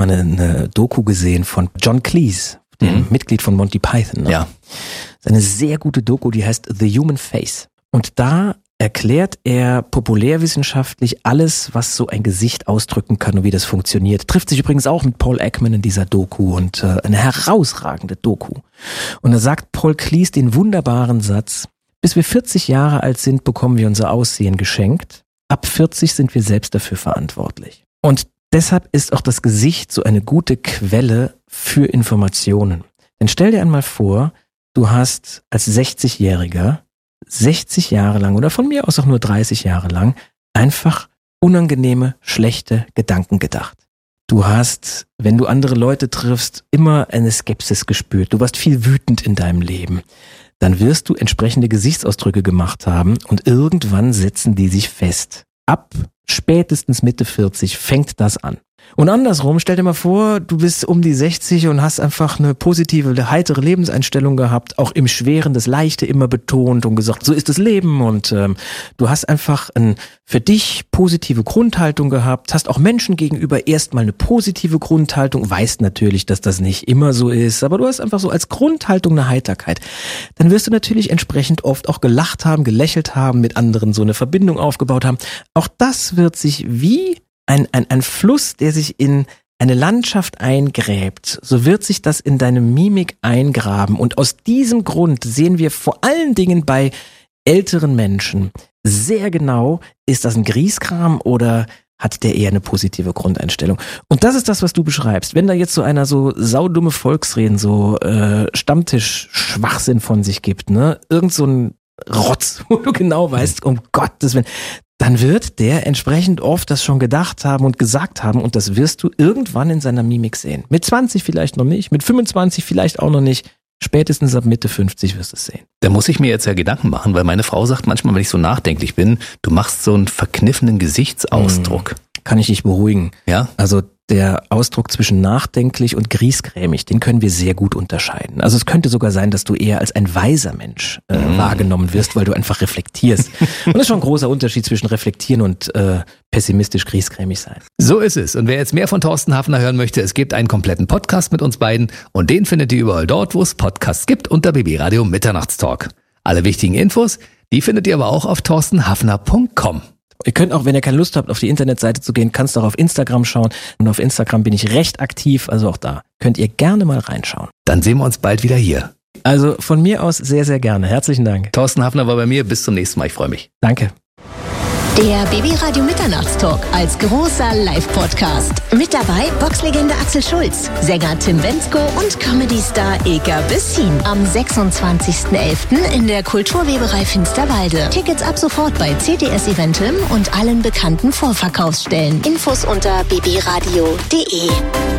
mal eine Doku gesehen von John Cleese, dem Mitglied von Monty Python. Ne? Ja. Das ist eine sehr gute Doku, die heißt The Human Face. Und da erklärt er populärwissenschaftlich alles, was so ein Gesicht ausdrücken kann und wie das funktioniert. Trifft sich übrigens auch mit Paul Ekman in dieser Doku und eine herausragende Doku. Und da sagt Paul Cleese den wunderbaren Satz: Bis wir 40 Jahre alt sind, bekommen wir unser Aussehen geschenkt. Ab 40 sind wir selbst dafür verantwortlich. Und deshalb ist auch das Gesicht so eine gute Quelle für Informationen. Denn stell dir einmal vor, du hast als 60-Jähriger 60 Jahre lang oder von mir aus auch nur 30 Jahre lang einfach unangenehme, schlechte Gedanken gedacht. Du hast, wenn du andere Leute triffst, immer eine Skepsis gespürt. Du warst viel wütend in deinem Leben. Dann wirst du entsprechende Gesichtsausdrücke gemacht haben und irgendwann setzen die sich fest. Ab spätestens Mitte 40 fängt das an. Und andersrum, stell dir mal vor, du bist um die 60 und hast einfach eine positive, heitere Lebenseinstellung gehabt, auch im Schweren das Leichte immer betont und gesagt, so ist das Leben, und du hast einfach eine für dich positive Grundhaltung gehabt, hast auch Menschen gegenüber erstmal eine positive Grundhaltung, weißt natürlich, dass das nicht immer so ist, aber du hast einfach so als Grundhaltung eine Heiterkeit. Dann wirst du natürlich entsprechend oft auch gelacht haben, gelächelt haben, mit anderen so eine Verbindung aufgebaut haben. Auch das wird sich wie ein Fluss, der sich in eine Landschaft eingräbt, so wird sich das in deine Mimik eingraben. Und aus diesem Grund sehen wir vor allen Dingen bei älteren Menschen sehr genau, ist das ein Grieskram oder hat der eher eine positive Grundeinstellung? Und das ist das, was du beschreibst. Wenn da jetzt so einer so saudumme Volksreden, so Stammtisch-Schwachsinn von sich gibt, ne, irgend so ein Rotz, wo du genau weißt, um Gottes Willen, dann wird der entsprechend oft das schon gedacht haben und gesagt haben, und das wirst du irgendwann in seiner Mimik sehen. Mit 20 vielleicht noch nicht, mit 25 vielleicht auch noch nicht, spätestens ab Mitte 50 wirst du es sehen. Da muss ich mir jetzt ja Gedanken machen, weil meine Frau sagt manchmal, wenn ich so nachdenklich bin, du machst so einen verkniffenen Gesichtsausdruck. Kann ich dich beruhigen. Ja? Also der Ausdruck zwischen nachdenklich und griesgrämig, den können wir sehr gut unterscheiden. Also es könnte sogar sein, dass du eher als ein weiser Mensch wahrgenommen wirst, weil du einfach reflektierst. Und das ist schon ein großer Unterschied zwischen reflektieren und pessimistisch griesgrämig sein. So ist es. Und wer jetzt mehr von Thorsten Hafner hören möchte, es gibt einen kompletten Podcast mit uns beiden und den findet ihr überall dort, wo es Podcasts gibt, unter BB Radio Mitternachtstalk. Alle wichtigen Infos, die findet ihr aber auch auf thorstenhafner.com. Ihr könnt auch, wenn ihr keine Lust habt, auf die Internetseite zu gehen, kannst du auch auf Instagram schauen. Und auf Instagram bin ich recht aktiv, also auch da könnt ihr gerne mal reinschauen. Dann sehen wir uns bald wieder hier. Also von mir aus sehr, sehr gerne. Herzlichen Dank. Thorsten Hafner war bei mir. Bis zum nächsten Mal. Ich freue mich. Danke. Der BB Radio Mitternachtstalk als großer Live-Podcast. Mit dabei Boxlegende Axel Schulz, Sänger Tim Bendzko und Comedy-Star Ilka Bessin. Am 26.11. in der Kulturweberei Finsterwalde. Tickets ab sofort bei CTS Eventim und allen bekannten Vorverkaufsstellen. Infos unter bbradio.de.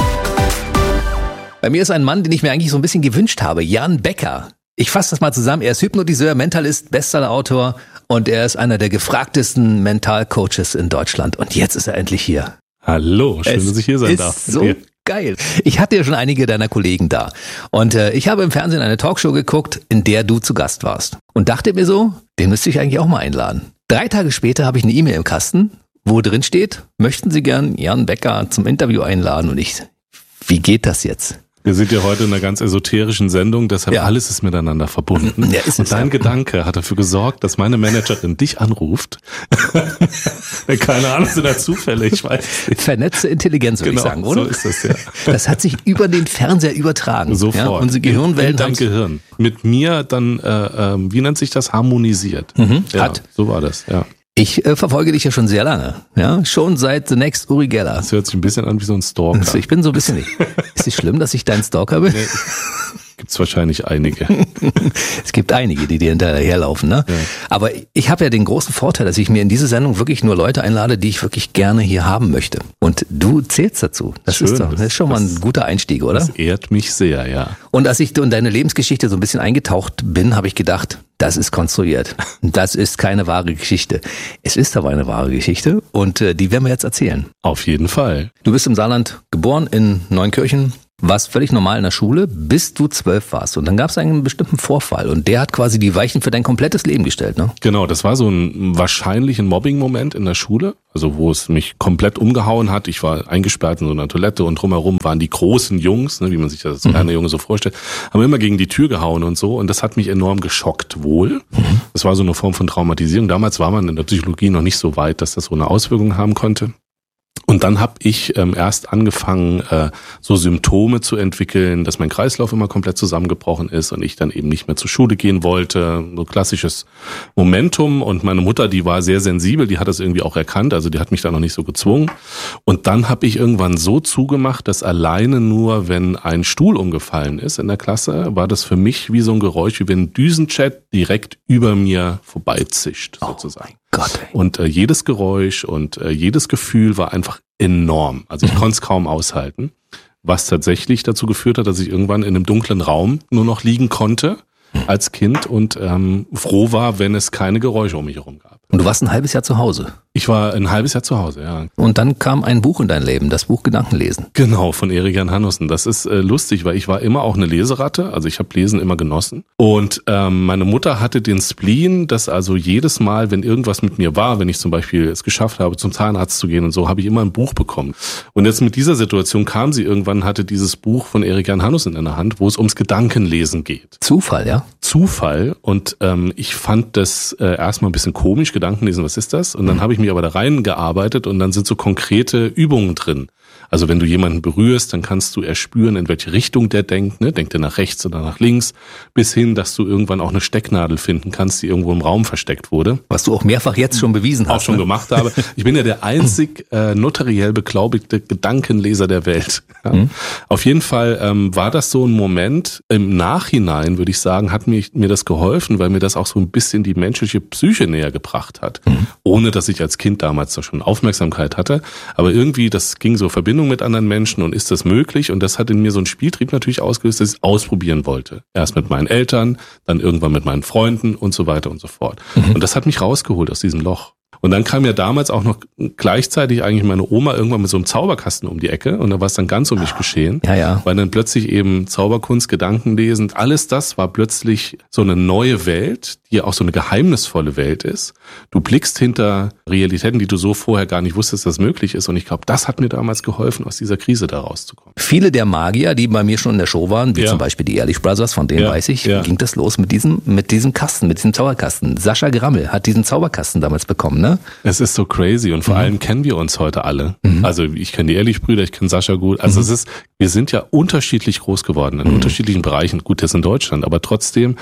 Bei mir ist ein Mann, den ich mir eigentlich so ein bisschen gewünscht habe. Jan Becker. Ich fasse das mal zusammen. Er ist Hypnotiseur, Mentalist, Bestsellerautor und er ist einer der gefragtesten Mentalcoaches in Deutschland. Und jetzt ist er endlich hier. Hallo, schön, dass ich hier sein darf. Ist so geil. Ich hatte ja schon einige deiner Kollegen da. Und ich habe im Fernsehen eine Talkshow geguckt, in der du zu Gast warst. Und dachte mir so, den müsste ich eigentlich auch mal einladen. 3 Tage später habe ich eine E-Mail im Kasten, wo drin steht, möchten Sie gern Jan Becker zum Interview einladen? Und ich, wie geht das jetzt? Wir sind ja heute in einer ganz esoterischen Sendung, deshalb alles ist miteinander verbunden. Ja, und dein Gedanke hat dafür gesorgt, dass meine Managerin dich anruft. Keine Ahnung, sind da Zufälle, ich weiß nicht. Vernetzte Intelligenz, würde ich sagen, oder? So ist das, ja. Das hat sich über den Fernseher übertragen. Sofort. Ja, unsere Gehirnwellen in dein Gehirn. Mit mir dann, wie nennt sich das, harmonisiert. Ja, so war das, ja. Ich verfolge dich ja schon sehr lange, ja, schon seit The Next Uri Geller. Das hört sich ein bisschen an wie so ein Stalker. Also ich bin so ein bisschen, ist es schlimm, dass ich dein Stalker bin? Nee, gibt's wahrscheinlich einige. Es gibt einige, die dir hinterherlaufen, ne? Ja. Aber ich habe ja den großen Vorteil, dass ich mir in diese Sendung wirklich nur Leute einlade, die ich wirklich gerne hier haben möchte. Und du zählst dazu. Das ist schon mal ein guter Einstieg, oder? Das ehrt mich sehr, ja. Und als ich in deine Lebensgeschichte so ein bisschen eingetaucht bin, habe ich gedacht, das ist konstruiert. Das ist keine wahre Geschichte. Es ist aber eine wahre Geschichte und die werden wir jetzt erzählen. Auf jeden Fall. Du bist im Saarland geboren, in Neunkirchen. warst völlig normal in der Schule, bis du 12 warst. Und dann gab es einen bestimmten Vorfall und der hat quasi die Weichen für dein komplettes Leben gestellt, ne? Genau, das war so ein wahrscheinlich ein Mobbing-Moment in der Schule, also wo es mich komplett umgehauen hat. Ich war eingesperrt in so einer Toilette und drumherum waren die großen Jungs, ne, wie man sich das als kleiner Junge so vorstellt, haben immer gegen die Tür gehauen und so. Und das hat mich enorm geschockt wohl. Das war so eine Form von Traumatisierung. Damals war man in der Psychologie noch nicht so weit, dass das so eine Auswirkung haben konnte. Und dann habe ich erst angefangen, so Symptome zu entwickeln, dass mein Kreislauf immer komplett zusammengebrochen ist und ich dann eben nicht mehr zur Schule gehen wollte. So klassisches Momentum. Und meine Mutter, die war sehr sensibel, die hat das irgendwie auch erkannt, also die hat mich da noch nicht so gezwungen. Und dann habe ich irgendwann so zugemacht, dass alleine nur, wenn ein Stuhl umgefallen ist in der Klasse, war das für mich wie so ein Geräusch, wie wenn ein Düsenjet direkt über mir vorbeizischt, sozusagen. Gott, ey. Und jedes Geräusch und jedes Gefühl war einfach enorm. Also ich konnte es kaum aushalten, was tatsächlich dazu geführt hat, dass ich irgendwann in einem dunklen Raum nur noch liegen konnte als Kind und froh war, wenn es keine Geräusche um mich herum gab. Und du warst ein halbes Jahr zu Hause. Ich war ein halbes Jahr zu Hause, ja. Und dann kam ein Buch in dein Leben, das Buch Gedankenlesen. Genau, von Erik-Jan Hannussen. Das ist lustig, weil ich war immer auch eine Leseratte, also ich habe Lesen immer genossen. Und meine Mutter hatte den Spleen, dass also jedes Mal, wenn irgendwas mit mir war, wenn ich zum Beispiel es geschafft habe, zum Zahnarzt zu gehen und so, habe ich immer ein Buch bekommen. Und jetzt mit dieser Situation kam sie irgendwann, hatte dieses Buch von Erik-Jan Hannussen in der Hand, wo es ums Gedankenlesen geht. Zufall, ja? Zufall. Und ich fand das erstmal ein bisschen komisch, Gedankenlesen, was ist das? Und dann habe ich mich aber da reingearbeitet und dann sind so konkrete Übungen drin. Also wenn du jemanden berührst, dann kannst du erspüren, in welche Richtung der denkt. Ne? Denkt er nach rechts oder nach links? Bis hin, dass du irgendwann auch eine Stecknadel finden kannst, die irgendwo im Raum versteckt wurde. Was du auch mehrfach jetzt schon bewiesen hast. Auch schon gemacht habe. Ich bin ja der einzig notariell beglaubigte Gedankenleser der Welt. Ja? Auf jeden Fall war das so ein Moment. Im Nachhinein, würde ich sagen, hat mir das geholfen, weil mir das auch so ein bisschen die menschliche Psyche näher gebracht hat. Ohne, dass ich als Kind damals da schon Aufmerksamkeit hatte. Aber irgendwie, das ging so Verbindung mit anderen Menschen und ist das möglich? Und das hat in mir so einen Spieltrieb natürlich ausgelöst, dass ich es ausprobieren wollte. Erst mit meinen Eltern, dann irgendwann mit meinen Freunden und so weiter und so fort. Und das hat mich rausgeholt aus diesem Loch. Und dann kam ja damals auch noch gleichzeitig eigentlich meine Oma irgendwann mit so einem Zauberkasten um die Ecke und da war es dann ganz um mich geschehen. Ja, ja. Weil dann plötzlich eben Zauberkunst, Gedankenlesen, alles das war plötzlich so eine neue Welt, die ja auch so eine geheimnisvolle Welt ist. Du blickst hinter Realitäten, die du so vorher gar nicht wusstest, dass möglich ist. Und ich glaube, das hat mir damals geholfen, aus dieser Krise da rauszukommen. Viele der Magier, die bei mir schon in der Show waren, wie zum Beispiel die Ehrlich Brothers, von denen weiß ich, ging das los mit diesem Kasten, mit diesem Zauberkasten. Sascha Grammel hat diesen Zauberkasten damals bekommen, ne? Es ist so crazy und vor allem kennen wir uns heute alle. Also ich kenne die Ehrlich-Brüder, ich kenne Sascha gut. Also wir sind ja unterschiedlich groß geworden in unterschiedlichen Bereichen. Gut, das in Deutschland, aber trotzdem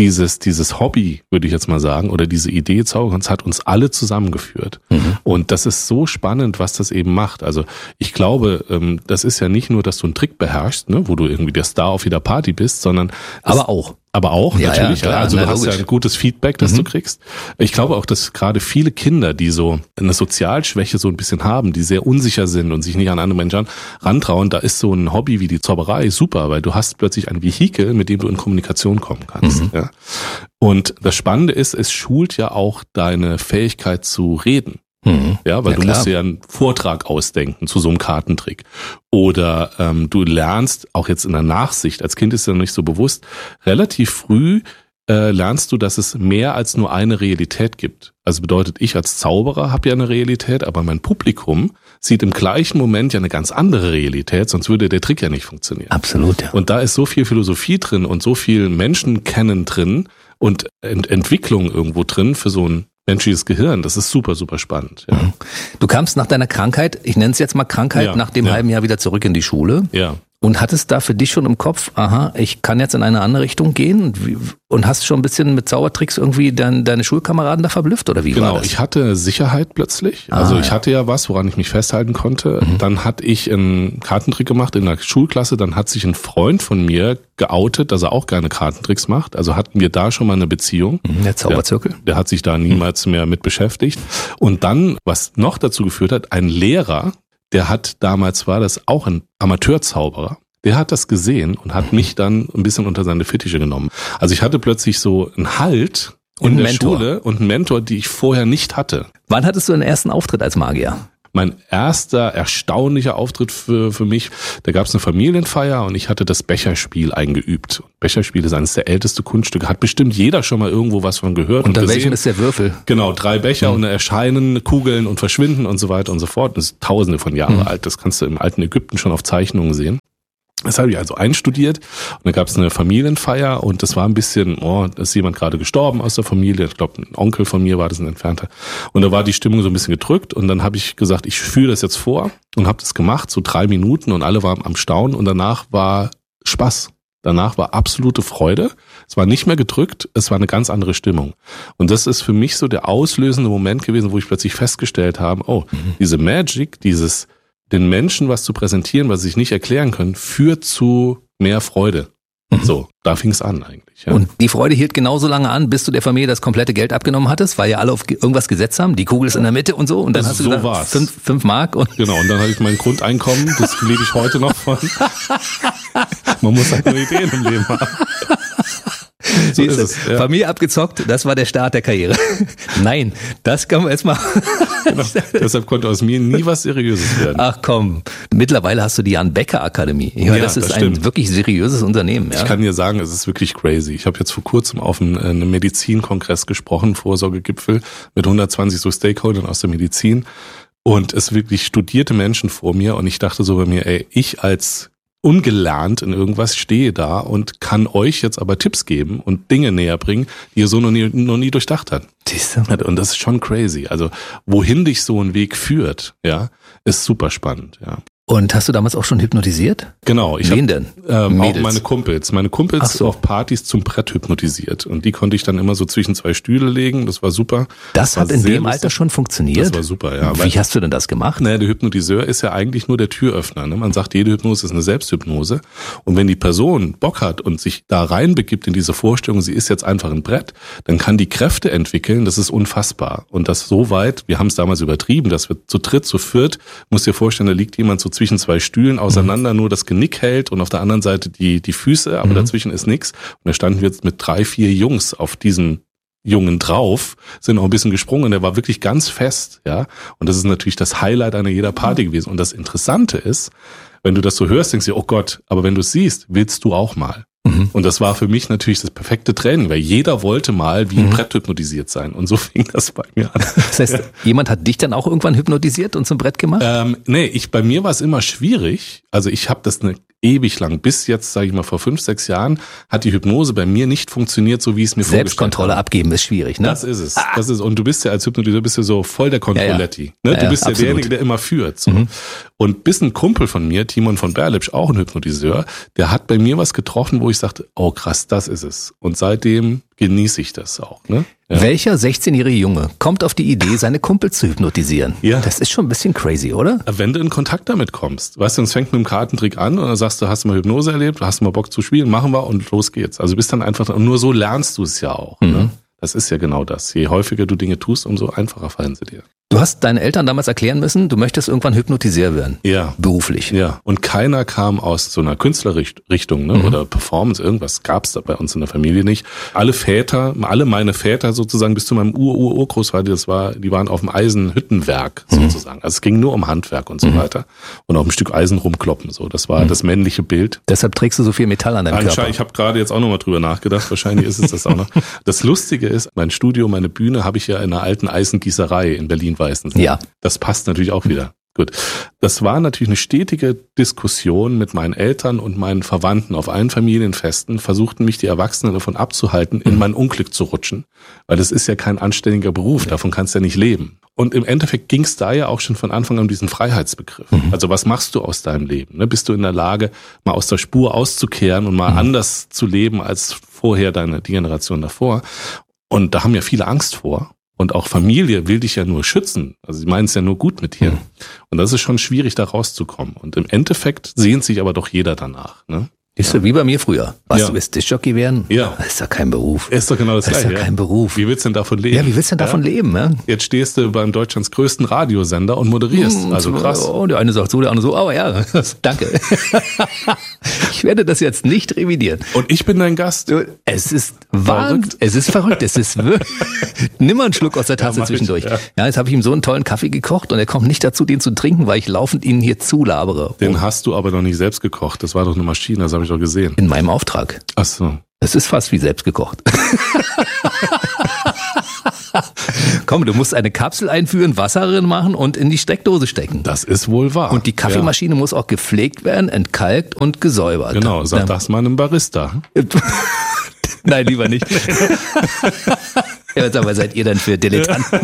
dieses Hobby, würde ich jetzt mal sagen, oder diese Idee Zauberkunst hat uns alle zusammengeführt. Und das ist so spannend, was das eben macht. Also ich glaube, das ist ja nicht nur, dass du einen Trick beherrschst, ne, wo du irgendwie der Star auf jeder Party bist, sondern Aber auch, natürlich. klar, Also du hast logisch. ja ein gutes Feedback, das du kriegst. Ich glaube auch, dass gerade viele Kinder, die so eine Sozialschwäche so ein bisschen haben, die sehr unsicher sind und sich nicht an andere Menschen rantrauen, da ist so ein Hobby wie die Zauberei super, weil du hast plötzlich ein Vehikel, mit dem du in Kommunikation kommen kannst. Ja. Und das Spannende ist, es schult ja auch deine Fähigkeit zu reden. Ja, weil du musst dir ja einen Vortrag ausdenken zu so einem Kartentrick. Oder du lernst, auch jetzt in der Nachsicht, als Kind ist ja noch nicht so bewusst, relativ früh lernst du, dass es mehr als nur eine Realität gibt. Also bedeutet, ich als Zauberer habe ja eine Realität, aber mein Publikum sieht im gleichen Moment ja eine ganz andere Realität, sonst würde der Trick ja nicht funktionieren. Absolut, ja. Und da ist so viel Philosophie drin und so viel Menschenkennen drin und Entwicklung irgendwo drin für so ein menschliches Gehirn. Das ist super, super spannend. Ja. Du kamst nach deiner Krankheit, ich nenne es jetzt mal Krankheit, nach dem halben Jahr wieder zurück in die Schule. Ja. Und hattest da für dich schon im Kopf, ich kann jetzt in eine andere Richtung gehen und hast schon ein bisschen mit Zaubertricks irgendwie deine Schulkameraden da verblüfft oder wie war das? Ich hatte Sicherheit plötzlich. Also ich hatte ja was, woran ich mich festhalten konnte. Dann hatte ich einen Kartentrick gemacht in der Schulklasse. Dann hat sich ein Freund von mir geoutet, dass er auch gerne Kartentricks macht. Also hatten wir da schon mal eine Beziehung. Der Zauberzirkel. Der hat sich da niemals mehr mit beschäftigt. Und dann, was noch dazu geführt hat, ein Lehrer, der hat damals, war das auch ein Amateurzauberer, der hat das gesehen und hat mich dann ein bisschen unter seine Fittiche genommen. Also ich hatte plötzlich so einen Halt in der Schule und einen Mentor, die ich vorher nicht hatte. Wann hattest du den ersten Auftritt als Magier? mein erster erstaunlicher Auftritt für mich, da gab es eine Familienfeier und ich hatte das Becherspiel eingeübt. Becherspiel ist eines der ältesten Kunststücke, hat bestimmt jeder schon mal irgendwo was von gehört. Und welchem ist der Würfel? Genau, 3 Becher und dann erscheinen Kugeln und verschwinden und so weiter und so fort. Das ist tausende von Jahren alt, das kannst du im alten Ägypten schon auf Zeichnungen sehen. Das habe ich also einstudiert und dann gab es eine Familienfeier und das war ein bisschen, da ist jemand gerade gestorben aus der Familie, ich glaube ein Onkel von mir war das, ein Entfernter, und da war die Stimmung so ein bisschen gedrückt und dann habe ich gesagt, ich führe das jetzt vor und habe das gemacht, so 3 Minuten und alle waren am Staunen und danach war Spaß. Danach war absolute Freude. Es war nicht mehr gedrückt, es war eine ganz andere Stimmung. Und das ist für mich so der auslösende Moment gewesen, wo ich plötzlich festgestellt habe, diese Magic, den Menschen was zu präsentieren, was sie sich nicht erklären können, führt zu mehr Freude. So, da fing es an eigentlich. Ja. Und die Freude hielt genauso lange an, bis du der Familie das komplette Geld abgenommen hattest, weil ja alle auf irgendwas gesetzt haben, die Kugel ist in der Mitte und so. Und dann hast du gesagt, 5 Mark. Und genau, und dann hatte ich mein Grundeinkommen, das lebe ich heute noch von. Man muss halt nur Ideen im Leben haben. So ist es. Ja. Familie abgezockt, das war der Start der Karriere. Nein, das kann man erstmal. Genau. Deshalb konnte aus mir nie was Seriöses werden. Ach komm, mittlerweile hast du die Jan Becker Akademie. Ich meine, das ist ein wirklich seriöses Unternehmen. Ja? Ich kann dir sagen, es ist wirklich crazy. Ich habe jetzt vor kurzem auf einem Medizinkongress gesprochen, Vorsorgegipfel mit 120 so Stakeholdern aus der Medizin und es wirklich studierte Menschen vor mir und ich dachte so bei mir, ich als ungelernt in irgendwas stehe da und kann euch jetzt aber Tipps geben und Dinge näher bringen, die ihr so noch nie durchdacht habt. Und das ist schon crazy. Also wohin dich so ein Weg führt, ja, ist super spannend, ja. Und hast du damals auch schon hypnotisiert? Genau. Wen denn? Auch meine Kumpels. Meine Kumpels auf Partys zum Brett hypnotisiert. Und die konnte ich dann immer so zwischen 2 Stühle legen. Das war super. Das hat in dem Alter schon funktioniert? Das war super, ja. Wie hast du denn das gemacht? Naja, der Hypnotiseur ist ja eigentlich nur der Türöffner. Ne? Man sagt, jede Hypnose ist eine Selbsthypnose. Und wenn die Person Bock hat und sich da reinbegibt in diese Vorstellung, sie ist jetzt einfach ein Brett, dann kann die Kräfte entwickeln. Das ist unfassbar. Und das so weit, wir haben es damals übertrieben, dass wir zu dritt, zu viert, musst dir vorstellen, da liegt jemand so zwischen 2 Stühlen auseinander, nur das Genick hält und auf der anderen Seite die Füße, aber dazwischen ist nichts. Und da standen wir jetzt mit 3, 4 Jungs auf diesen Jungen drauf, sind auch ein bisschen gesprungen und der war wirklich ganz fest, ja. Und das ist natürlich das Highlight einer jeder Party gewesen. Und das Interessante ist, wenn du das so hörst, denkst du, oh Gott, aber wenn du es siehst, willst du auch mal. Und das war für mich natürlich das perfekte Training, weil jeder wollte mal wie ein Brett hypnotisiert sein. Und so fing das bei mir an. Das heißt, jemand hat dich dann auch irgendwann hypnotisiert und zum Brett gemacht? Bei mir war es immer schwierig. Also ich habe das ewig lang, bis jetzt, sage ich mal, vor 5, 6 Jahren, hat die Hypnose bei mir nicht funktioniert, so wie es mir vorgestellt habe. Selbstkontrolle abgeben ist schwierig, ne? Das ist es. Das ist, und du bist ja als Hypnotiseur bist ja so voll der Controletti. Ja. Ne? Du bist ja absolut. derjenige, der immer führt. So. Und bis ein Kumpel von mir, Timon von Berlipsch, auch ein Hypnotiseur, der hat bei mir was getroffen, wo ich sagte, oh krass, das ist es. Und seitdem genieße ich das auch. Ne? Ja. Welcher 16-jährige Junge kommt auf die Idee, seine Kumpels zu hypnotisieren? Ja. Das ist schon ein bisschen crazy, oder? Wenn du in Kontakt damit kommst. Weißt du, es fängt mit einem Kartentrick an und dann sagst du, hast du mal Hypnose erlebt, hast du mal Bock zu spielen, machen wir und los geht's. Also bist dann einfach, und nur so lernst du es ja auch. Ne? Das ist ja genau das. Je häufiger du Dinge tust, umso einfacher fallen sie dir. Du hast deinen Eltern damals erklären müssen, du möchtest irgendwann Hypnotiseur werden. Ja. Beruflich. Ja. Und keiner kam aus so einer Künstlerrichtung, ne? Oder Performance, irgendwas gab's da bei uns in der Familie nicht. Alle meine Väter sozusagen bis zu meinem Urgroßvater, die waren auf dem Eisenhüttenwerk sozusagen. Also es ging nur um Handwerk und so weiter. Und auf ein Stück Eisen rumkloppen. So, das war das männliche Bild. Deshalb trägst du so viel Metall an deinem Körper. Ich habe gerade jetzt auch nochmal drüber nachgedacht. Wahrscheinlich ist es das auch noch. Das Lustige ist, mein Studio, meine Bühne habe ich ja in einer alten Eisengießerei in Berlin-Weißensee. Ja. Das passt natürlich auch wieder. Gut. Das war natürlich eine stetige Diskussion mit meinen Eltern und meinen Verwandten auf allen Familienfesten, versuchten mich die Erwachsenen davon abzuhalten, in mein Unglück zu rutschen. Weil das ist ja kein anständiger Beruf, davon kannst du ja nicht leben. Und im Endeffekt ging es da ja auch schon von Anfang an um diesen Freiheitsbegriff. Also was machst du aus deinem Leben? Ne? Bist du in der Lage, mal aus der Spur auszukehren und mal anders zu leben als vorher die Generation davor? Und da haben ja viele Angst vor. Und auch Familie will dich ja nur schützen. Also sie meinen es ja nur gut mit dir. Und das ist schon schwierig, da rauszukommen. Und im Endeffekt sehnt sich aber doch jeder danach. Ne? Ist ja wie bei mir früher. Was, du willst Diskjockey werden? Ja. Das ist ja kein Beruf. Ist doch genau das Gleiche. Das ist ja kein Beruf. Wie willst du denn davon leben? Ja, wie willst du denn davon leben? Ja? Jetzt stehst du beim Deutschlands größten Radiosender und moderierst. Also krass. Oh, der eine sagt so, der andere so, aber ja, danke. Ich werde das jetzt nicht revidieren. Und ich bin dein Gast. Es ist verrückt. Es ist verrückt. Es ist wirklich. Nimm mal einen Schluck aus der Tasse zwischendurch. Ja, jetzt habe ich ihm so einen tollen Kaffee gekocht und er kommt nicht dazu, den zu trinken, weil ich laufend ihn hier zulabere. Den hast du aber noch nicht selbst gekocht. Das war doch eine Maschine, das habe ich doch gesehen. In meinem Auftrag. Ach so. Es ist fast wie selbst gekocht. Komm, du musst eine Kapsel einführen, Wasser drin machen und in die Steckdose stecken. Das ist wohl wahr. Und die Kaffeemaschine muss auch gepflegt werden, entkalkt und gesäubert. Genau, sag das mal einem Barista. Nein, lieber nicht. Ja, aber seid ihr dann für Dilettanten?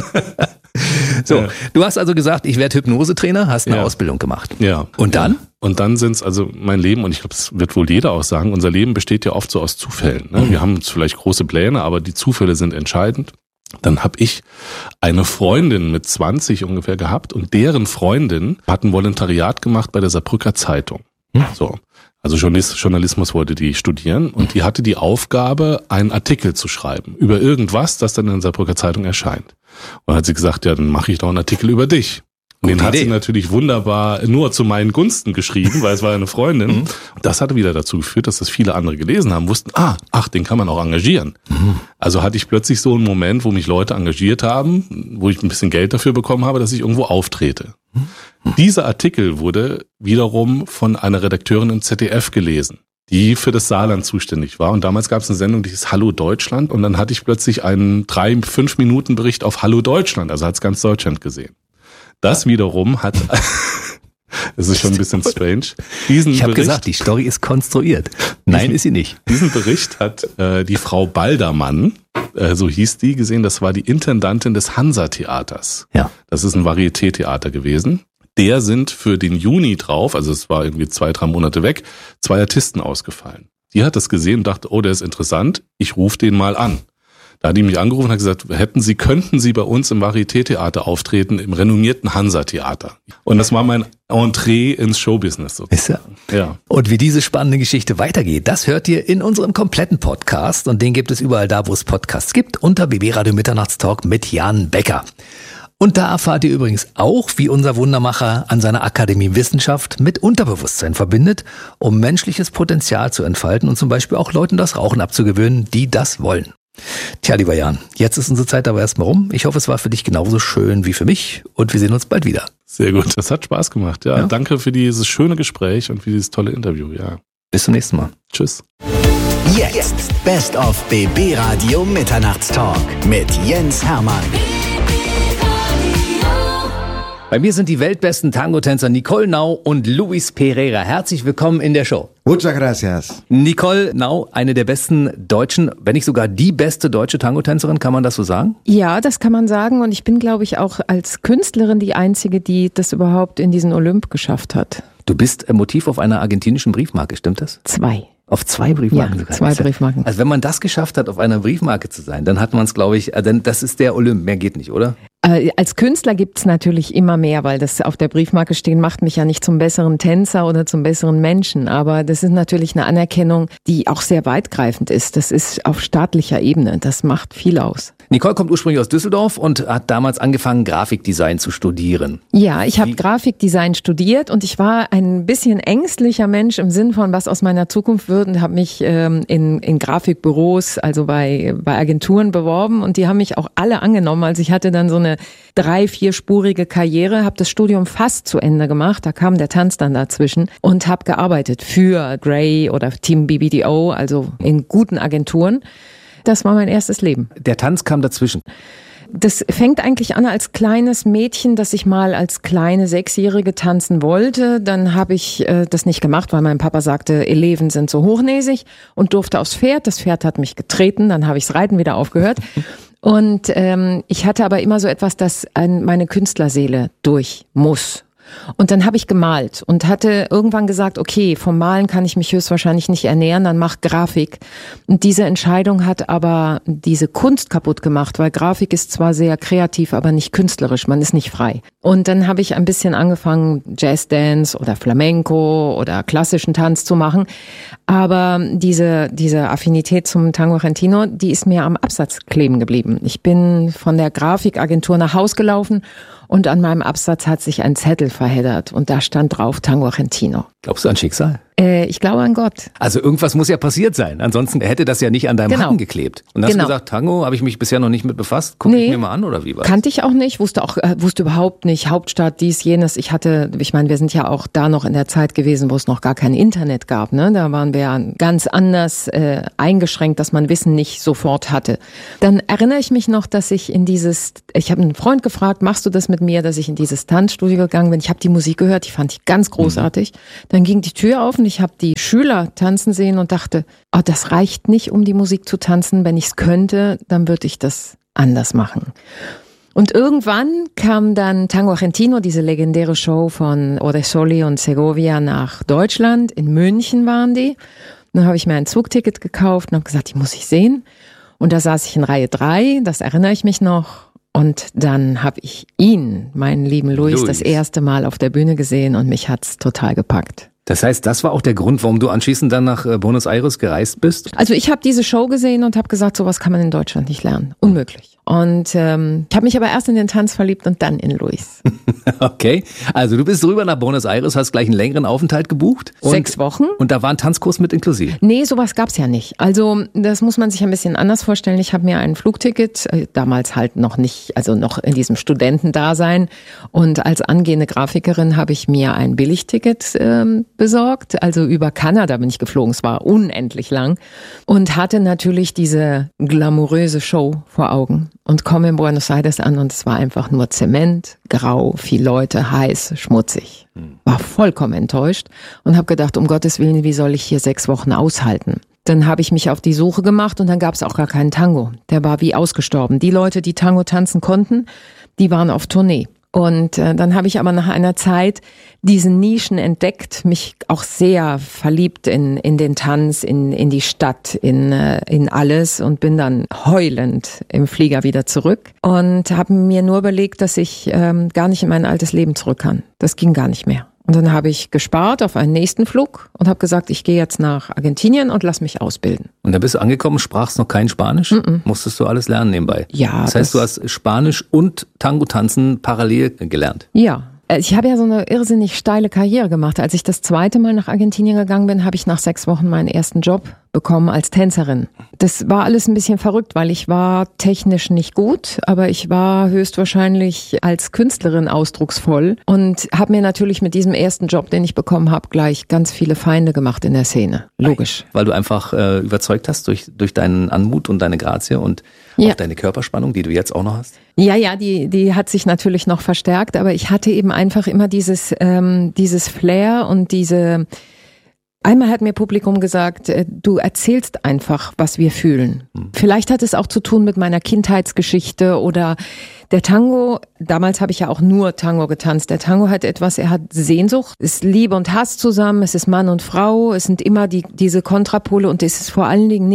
So, du hast also gesagt, ich werde Hypnosetrainer, hast eine Ausbildung gemacht. Ja. Und dann? Und dann sind's also mein Leben, und ich glaube, das wird wohl jeder auch sagen, unser Leben besteht ja oft so aus Zufällen. Ne? Wir haben vielleicht große Pläne, aber die Zufälle sind entscheidend. Dann habe ich eine Freundin mit 20 ungefähr gehabt und deren Freundin hat ein Volontariat gemacht bei der Saarbrücker Zeitung. So. Also Journalismus wollte die studieren und die hatte die Aufgabe, einen Artikel zu schreiben über irgendwas, das dann in der Saarbrücker Zeitung erscheint. Und dann hat sie gesagt, ja, dann mache ich doch einen Artikel über dich. Und den hat sie natürlich wunderbar nur zu meinen Gunsten geschrieben, weil es war eine Freundin. Und das hatte wieder dazu geführt, dass das viele andere gelesen haben, wussten, den kann man auch engagieren. Also hatte ich plötzlich so einen Moment, wo mich Leute engagiert haben, wo ich ein bisschen Geld dafür bekommen habe, dass ich irgendwo auftrete. Dieser Artikel wurde wiederum von einer Redakteurin im ZDF gelesen, die für das Saarland zuständig war. Und damals gab es eine Sendung, die hieß Hallo Deutschland. Und dann hatte ich plötzlich einen 3-5 Minuten Bericht auf Hallo Deutschland. Also hat es ganz Deutschland gesehen. Das wiederum hat, das ist schon ein bisschen strange. Ich habe gesagt, die Story ist konstruiert. Nein, ist sie nicht. Diesen Bericht hat die Frau Baldermann, so hieß die, gesehen. Das war die Intendantin des Hansa-Theaters. Ja. Das ist ein Varieté-Theater gewesen. Der sind für den Juni drauf, also es war irgendwie 2-3 Monate weg, 2 Artisten ausgefallen. Die hat das gesehen und dachte, oh, der ist interessant, ich rufe den mal an. Da hat die mich angerufen und hat gesagt, könnten Sie bei uns im Varieté-Theater auftreten, im renommierten Hansa-Theater. Und das war mein Entree ins Showbusiness sozusagen. Ja. Und wie diese spannende Geschichte weitergeht, das hört ihr in unserem kompletten Podcast. Und den gibt es überall da, wo es Podcasts gibt, unter BB Radio Mitternachtstalk mit Jan Becker. Und da erfahrt ihr übrigens auch, wie unser Wundermacher an seiner Akademie Wissenschaft mit Unterbewusstsein verbindet, um menschliches Potenzial zu entfalten und zum Beispiel auch Leuten das Rauchen abzugewöhnen, die das wollen. Tja, lieber Jan, jetzt ist unsere Zeit aber erstmal rum. Ich hoffe, es war für dich genauso schön wie für mich und wir sehen uns bald wieder. Sehr gut, das hat Spaß gemacht. Ja, danke für dieses schöne Gespräch und für dieses tolle Interview. Ja. Bis zum nächsten Mal. Tschüss. Jetzt Best of BB Radio Mitternachtstalk mit Jens Hermann. Bei mir sind die weltbesten Tango-Tänzer Nicole Nau und Luis Pereira. Herzlich willkommen in der Show. Muchas gracias. Nicole Nau, eine der besten deutschen, wenn nicht sogar die beste deutsche Tango-Tänzerin, kann man das so sagen? Ja, das kann man sagen und ich bin, glaube ich, auch als Künstlerin die Einzige, die das überhaupt in diesen Olymp geschafft hat. Du bist Motiv auf einer argentinischen Briefmarke, stimmt das? 2. Auf 2 Briefmarken? Ja, 2 Briefmarken. Also wenn man das geschafft hat, auf einer Briefmarke zu sein, dann hat man es, glaube ich, denn das ist der Olymp, mehr geht nicht, oder? Als Künstler gibt's natürlich immer mehr, weil das auf der Briefmarke stehen macht mich ja nicht zum besseren Tänzer oder zum besseren Menschen. Aber das ist natürlich eine Anerkennung, die auch sehr weitgreifend ist. Das ist auf staatlicher Ebene. Das macht viel aus. Nicole kommt ursprünglich aus Düsseldorf und hat damals angefangen, Grafikdesign zu studieren. Ja, ich habe Grafikdesign studiert und ich war ein bisschen ängstlicher Mensch im Sinn von, was aus meiner Zukunft wird und habe mich in Grafikbüros, also bei Agenturen beworben und die haben mich auch alle angenommen. Also ich hatte dann so eine 3-4-spurige Karriere, habe das Studium fast zu Ende gemacht, da kam der Tanz dann dazwischen und habe gearbeitet für Grey oder Team BBDO, also in guten Agenturen. Das war mein erstes Leben. Der Tanz kam dazwischen. Das fängt eigentlich an als kleines Mädchen, dass ich mal als kleine 6-Jährige tanzen wollte. Dann habe ich das nicht gemacht, weil mein Papa sagte, Eleven sind so hochnäsig und durfte aufs Pferd. Das Pferd hat mich getreten, dann habe ich das Reiten wieder aufgehört. Und ich hatte aber immer so etwas, das meine Künstlerseele durch muss. Und dann habe ich gemalt und hatte irgendwann gesagt, okay, vom Malen kann ich mich höchstwahrscheinlich nicht ernähren, dann mach Grafik. Und diese Entscheidung hat aber diese Kunst kaputt gemacht, weil Grafik ist zwar sehr kreativ, aber nicht künstlerisch, man ist nicht frei. Und dann habe ich ein bisschen angefangen, Jazzdance oder Flamenco oder klassischen Tanz zu machen. Aber diese Affinität zum Tango Argentino, die ist mir am Absatz kleben geblieben. Ich bin von der Grafikagentur nach Haus gelaufen und an meinem Absatz hat sich ein Zettel verheddert und da stand drauf Tango Argentino. Glaubst du an Schicksal? Ich glaube an Gott. Also irgendwas muss ja passiert sein. Ansonsten hätte das ja nicht an deinem Hacken geklebt. Und hast du gesagt, Tango, habe ich mich bisher noch nicht mit befasst? Guck ich mir mal an oder wie war das? Kannte ich auch nicht, wusste überhaupt nicht, Hauptstadt, dies, jenes. Ich meine, wir sind ja auch da noch in der Zeit gewesen, wo es noch gar kein Internet gab. Ne? Da waren wir ja ganz anders eingeschränkt, dass man Wissen nicht sofort hatte. Dann erinnere ich mich noch, dass ich ich habe einen Freund gefragt, machst du das mit mir, dass ich in dieses Tanzstudio gegangen bin. Ich habe die Musik gehört, die fand ich ganz großartig. Dann ging die Tür auf und ich habe die Schüler tanzen sehen und dachte, das reicht nicht, um die Musik zu tanzen. Wenn ich es könnte, dann würde ich das anders machen. Und irgendwann kam dann Tango Argentino, diese legendäre Show von Odescoli und Segovia, nach Deutschland. In München waren die. Dann habe ich mir ein Zugticket gekauft und habe gesagt, die muss ich sehen. Und da saß ich in Reihe 3, das erinnere ich mich noch. Und dann habe ich ihn, meinen lieben Luis, das erste Mal auf der Bühne gesehen und mich hat's total gepackt. Das heißt, das war auch der Grund, warum du anschließend dann nach Buenos Aires gereist bist? Also ich habe diese Show gesehen und habe gesagt, sowas kann man in Deutschland nicht lernen. Unmöglich. Und ich habe mich aber erst in den Tanz verliebt und dann in Luis. Okay, also du bist rüber nach Buenos Aires, hast gleich einen längeren Aufenthalt gebucht. 6 Wochen. Und da war ein Tanzkurs mit inklusive? Nee, sowas gab's ja nicht. Also das muss man sich ein bisschen anders vorstellen. Ich habe mir ein Flugticket, damals halt noch nicht, also noch in diesem Studentendasein. Und als angehende Grafikerin habe ich mir ein Billigticket besorgt. Also über Kanada bin ich geflogen, es war unendlich lang. Und hatte natürlich diese glamouröse Show vor Augen. Und komme in Buenos Aires an und es war einfach nur Zement, grau, viel Leute, heiß, schmutzig. War vollkommen enttäuscht und habe gedacht, um Gottes Willen, wie soll ich hier 6 Wochen aushalten? Dann habe ich mich auf die Suche gemacht und dann gab es auch gar keinen Tango. Der war wie ausgestorben. Die Leute, die Tango tanzen konnten, die waren auf Tournee. Und dann habe ich aber nach einer Zeit diese Nischen entdeckt, mich auch sehr verliebt in den Tanz, in die Stadt, in alles und bin dann heulend im Flieger wieder zurück und habe mir nur überlegt, dass ich gar nicht in mein altes Leben zurück kann. Das ging gar nicht mehr. Und dann habe ich gespart auf einen nächsten Flug und habe gesagt, ich gehe jetzt nach Argentinien und lass mich ausbilden. Und da bist du angekommen, sprachst noch kein Spanisch? Musstest du alles lernen nebenbei? Ja. Das heißt, du hast Spanisch und Tango-Tanzen parallel gelernt? Ja. Ich habe ja so eine irrsinnig steile Karriere gemacht. Als ich das 2. Mal nach Argentinien gegangen bin, habe ich nach 6 Wochen meinen ersten Job bekommen als Tänzerin. Das war alles ein bisschen verrückt, weil ich war technisch nicht gut, aber ich war höchstwahrscheinlich als Künstlerin ausdrucksvoll und habe mir natürlich mit diesem ersten Job, den ich bekommen habe, gleich ganz viele Feinde gemacht in der Szene. Logisch. Weil du einfach überzeugt hast durch deinen Anmut und deine Grazie und auch deine Körperspannung, die du jetzt auch noch hast? Ja, die hat sich natürlich noch verstärkt, aber ich hatte eben einfach immer dieses Flair und diese. Einmal hat mir Publikum gesagt, du erzählst einfach, was wir fühlen. Vielleicht hat es auch zu tun mit meiner Kindheitsgeschichte oder der Tango. Damals habe ich ja auch nur Tango getanzt. Der Tango hat etwas, er hat Sehnsucht, es ist Liebe und Hass zusammen, es ist Mann und Frau, es sind immer diese Kontrapole und es ist vor allen Dingen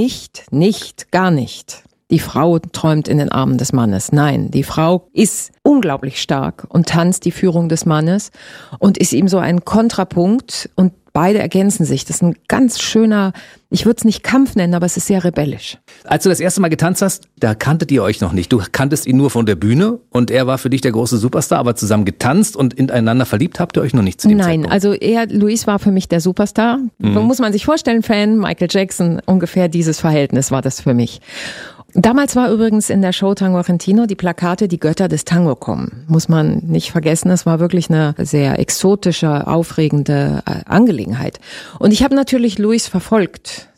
gar nicht. Die Frau träumt in den Armen des Mannes. Nein, die Frau ist unglaublich stark und tanzt die Führung des Mannes und ist ihm so ein Kontrapunkt und beide ergänzen sich. Das ist ein ganz schöner, ich würde es nicht Kampf nennen, aber es ist sehr rebellisch. Als du das erste Mal getanzt hast, da kanntet ihr euch noch nicht. Du kanntest ihn nur von der Bühne und er war für dich der große Superstar, aber zusammen getanzt und ineinander verliebt habt ihr euch noch nicht zu dem Zeitpunkt? Nein, also Luis war für mich der Superstar. Muss man sich vorstellen, Fan, Michael Jackson, ungefähr dieses Verhältnis war das für mich. Damals war übrigens in der Show Tango Argentino die Plakate Die Götter des Tango kommen. Muss man nicht vergessen, es war wirklich eine sehr exotische, aufregende Angelegenheit. Und ich habe natürlich Luis verfolgt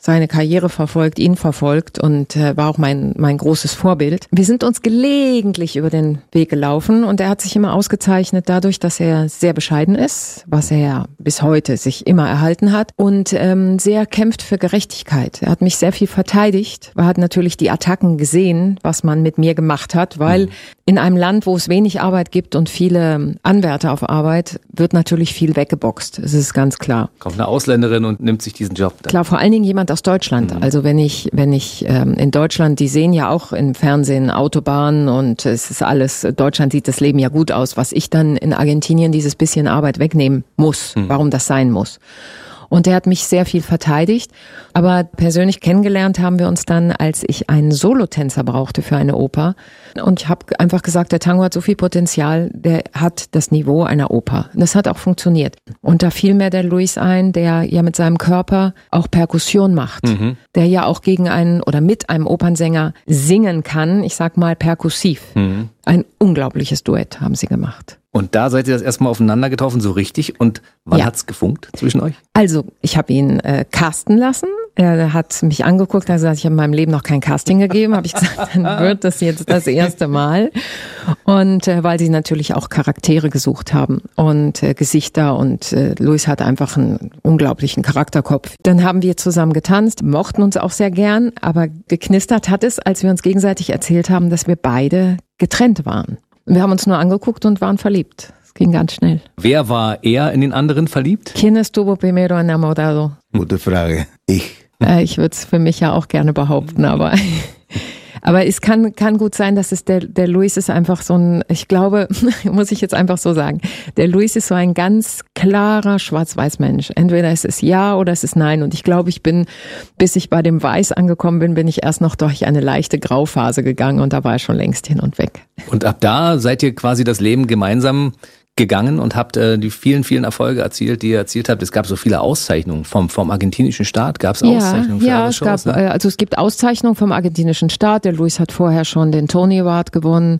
seine Karriere verfolgt, ihn verfolgt und war auch mein großes Vorbild. Wir sind uns gelegentlich über den Weg gelaufen und er hat sich immer ausgezeichnet dadurch, dass er sehr bescheiden ist, was er bis heute sich immer erhalten hat und sehr kämpft für Gerechtigkeit. Er hat mich sehr viel verteidigt. Er hat natürlich die Attacken gesehen, was man mit mir gemacht hat, weil in einem Land, wo es wenig Arbeit gibt und viele Anwärter auf Arbeit, wird natürlich viel weggeboxt. Das ist ganz klar. Kommt eine Ausländerin und nimmt sich diesen Job. Klar, vor allen Dingen jemand aus Deutschland. Also wenn ich in Deutschland, die sehen ja auch im Fernsehen Autobahnen und es ist alles, Deutschland sieht das Leben ja gut aus, was ich dann in Argentinien dieses bisschen Arbeit wegnehmen muss, warum das sein muss. Und er hat mich sehr viel verteidigt. Aber persönlich kennengelernt haben wir uns dann, als ich einen Solotänzer brauchte für eine Oper. Und ich habe einfach gesagt, der Tango hat so viel Potenzial, der hat das Niveau einer Oper. Und das hat auch funktioniert. Und da fiel mir der Luis ein, der ja mit seinem Körper auch Perkussion macht. Der ja auch gegen einen oder mit einem Opernsänger singen kann. Ich sag mal perkussiv. Ein unglaubliches Duett haben sie gemacht. Und da seid ihr das erstmal aufeinander getroffen, so richtig. Und wann hat's gefunkt zwischen euch? Also, ich habe ihn casten lassen. Er hat mich angeguckt, hat gesagt, ich habe in meinem Leben noch kein Casting gegeben. Habe ich gesagt, dann wird das jetzt das erste Mal. Und weil sie natürlich auch Charaktere gesucht haben und Gesichter. Und Luis hat einfach einen unglaublichen Charakterkopf. Dann haben wir zusammen getanzt, mochten uns auch sehr gern. Aber geknistert hat es, als wir uns gegenseitig erzählt haben, dass wir beide getrennt waren. Wir haben uns nur angeguckt und waren verliebt. Es ging ganz schnell. Wer war eher in den anderen verliebt? ¿Quién estuvo primero enamorado? Gute Frage. Ich würde es für mich ja auch gerne behaupten, aber es kann gut sein, dass es der Luis ist einfach so ein, ich glaube, muss ich jetzt einfach so sagen, der Luis ist so ein ganz klarer Schwarz-Weiß-Mensch. Entweder es ist ja oder es ist nein. Und ich glaube, bis ich bei dem Weiß angekommen bin ich erst noch durch eine leichte Grauphase gegangen und da war er schon längst hin und weg. Und ab da seid ihr quasi das Leben gemeinsam gegangen und habt die vielen, vielen Erfolge erzielt, die ihr erzielt habt. Es gab so viele Auszeichnungen vom argentinischen Staat. Gab es Auszeichnungen für alle Shows? Ja, es gibt Auszeichnungen vom argentinischen Staat. Der Luis hat vorher schon den Tony Award gewonnen.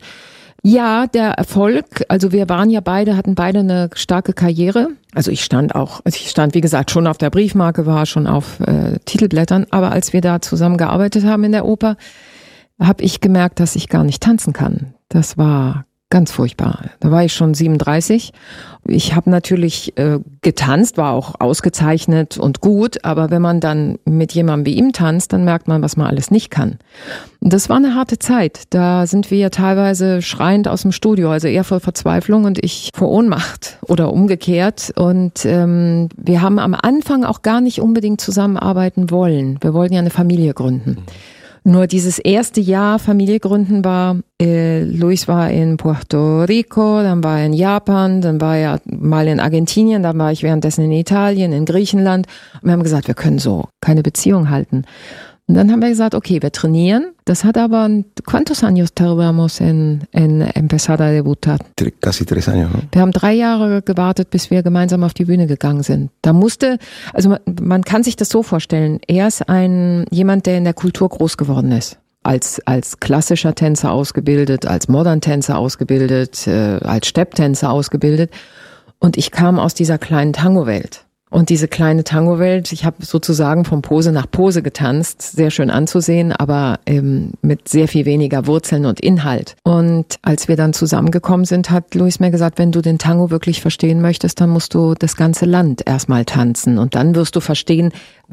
Ja, der Erfolg, also wir hatten beide eine starke Karriere. Also ich stand, wie gesagt, schon auf der Briefmarke, war schon auf Titelblättern. Aber als wir da zusammen gearbeitet haben in der Oper, habe ich gemerkt, dass ich gar nicht tanzen kann. Das war ganz furchtbar. Da war ich schon 37. Ich habe natürlich getanzt, war auch ausgezeichnet und gut, aber wenn man dann mit jemandem wie ihm tanzt, dann merkt man, was man alles nicht kann. Und das war eine harte Zeit. Da sind wir teilweise schreiend aus dem Studio, also eher vor Verzweiflung und ich vor Ohnmacht oder umgekehrt. Und wir haben am Anfang auch gar nicht unbedingt zusammenarbeiten wollen. Wir wollten ja eine Familie gründen. Nur dieses erste Jahr Familie gründen war, Luis war in Puerto Rico, dann war er in Japan, dann war er mal in Argentinien, dann war ich währenddessen in Italien, in Griechenland. Und wir haben gesagt, wir können so keine Beziehung halten. Und dann haben wir gesagt, okay, wir trainieren. Das hat aber, ¿cuántos años tardamos en empezar a debutar? Casi 3 años, ¿no? Wir haben 3 Jahre gewartet, bis wir gemeinsam auf die Bühne gegangen sind. Also man kann sich das so vorstellen, er ist jemand, der in der Kultur groß geworden ist. Als klassischer Tänzer ausgebildet, als Modern-Tänzer ausgebildet, als Stepptänzer ausgebildet. Und ich kam aus dieser kleinen Tango-Welt. Und diese kleine Tango-Welt, ich habe sozusagen von Pose nach Pose getanzt, sehr schön anzusehen, aber mit sehr viel weniger Wurzeln und Inhalt. Und als wir dann zusammengekommen sind, hat Luis mir gesagt, wenn du den Tango wirklich verstehen möchtest, dann musst du das ganze Land erstmal tanzen. Und dann wirst du verstehen,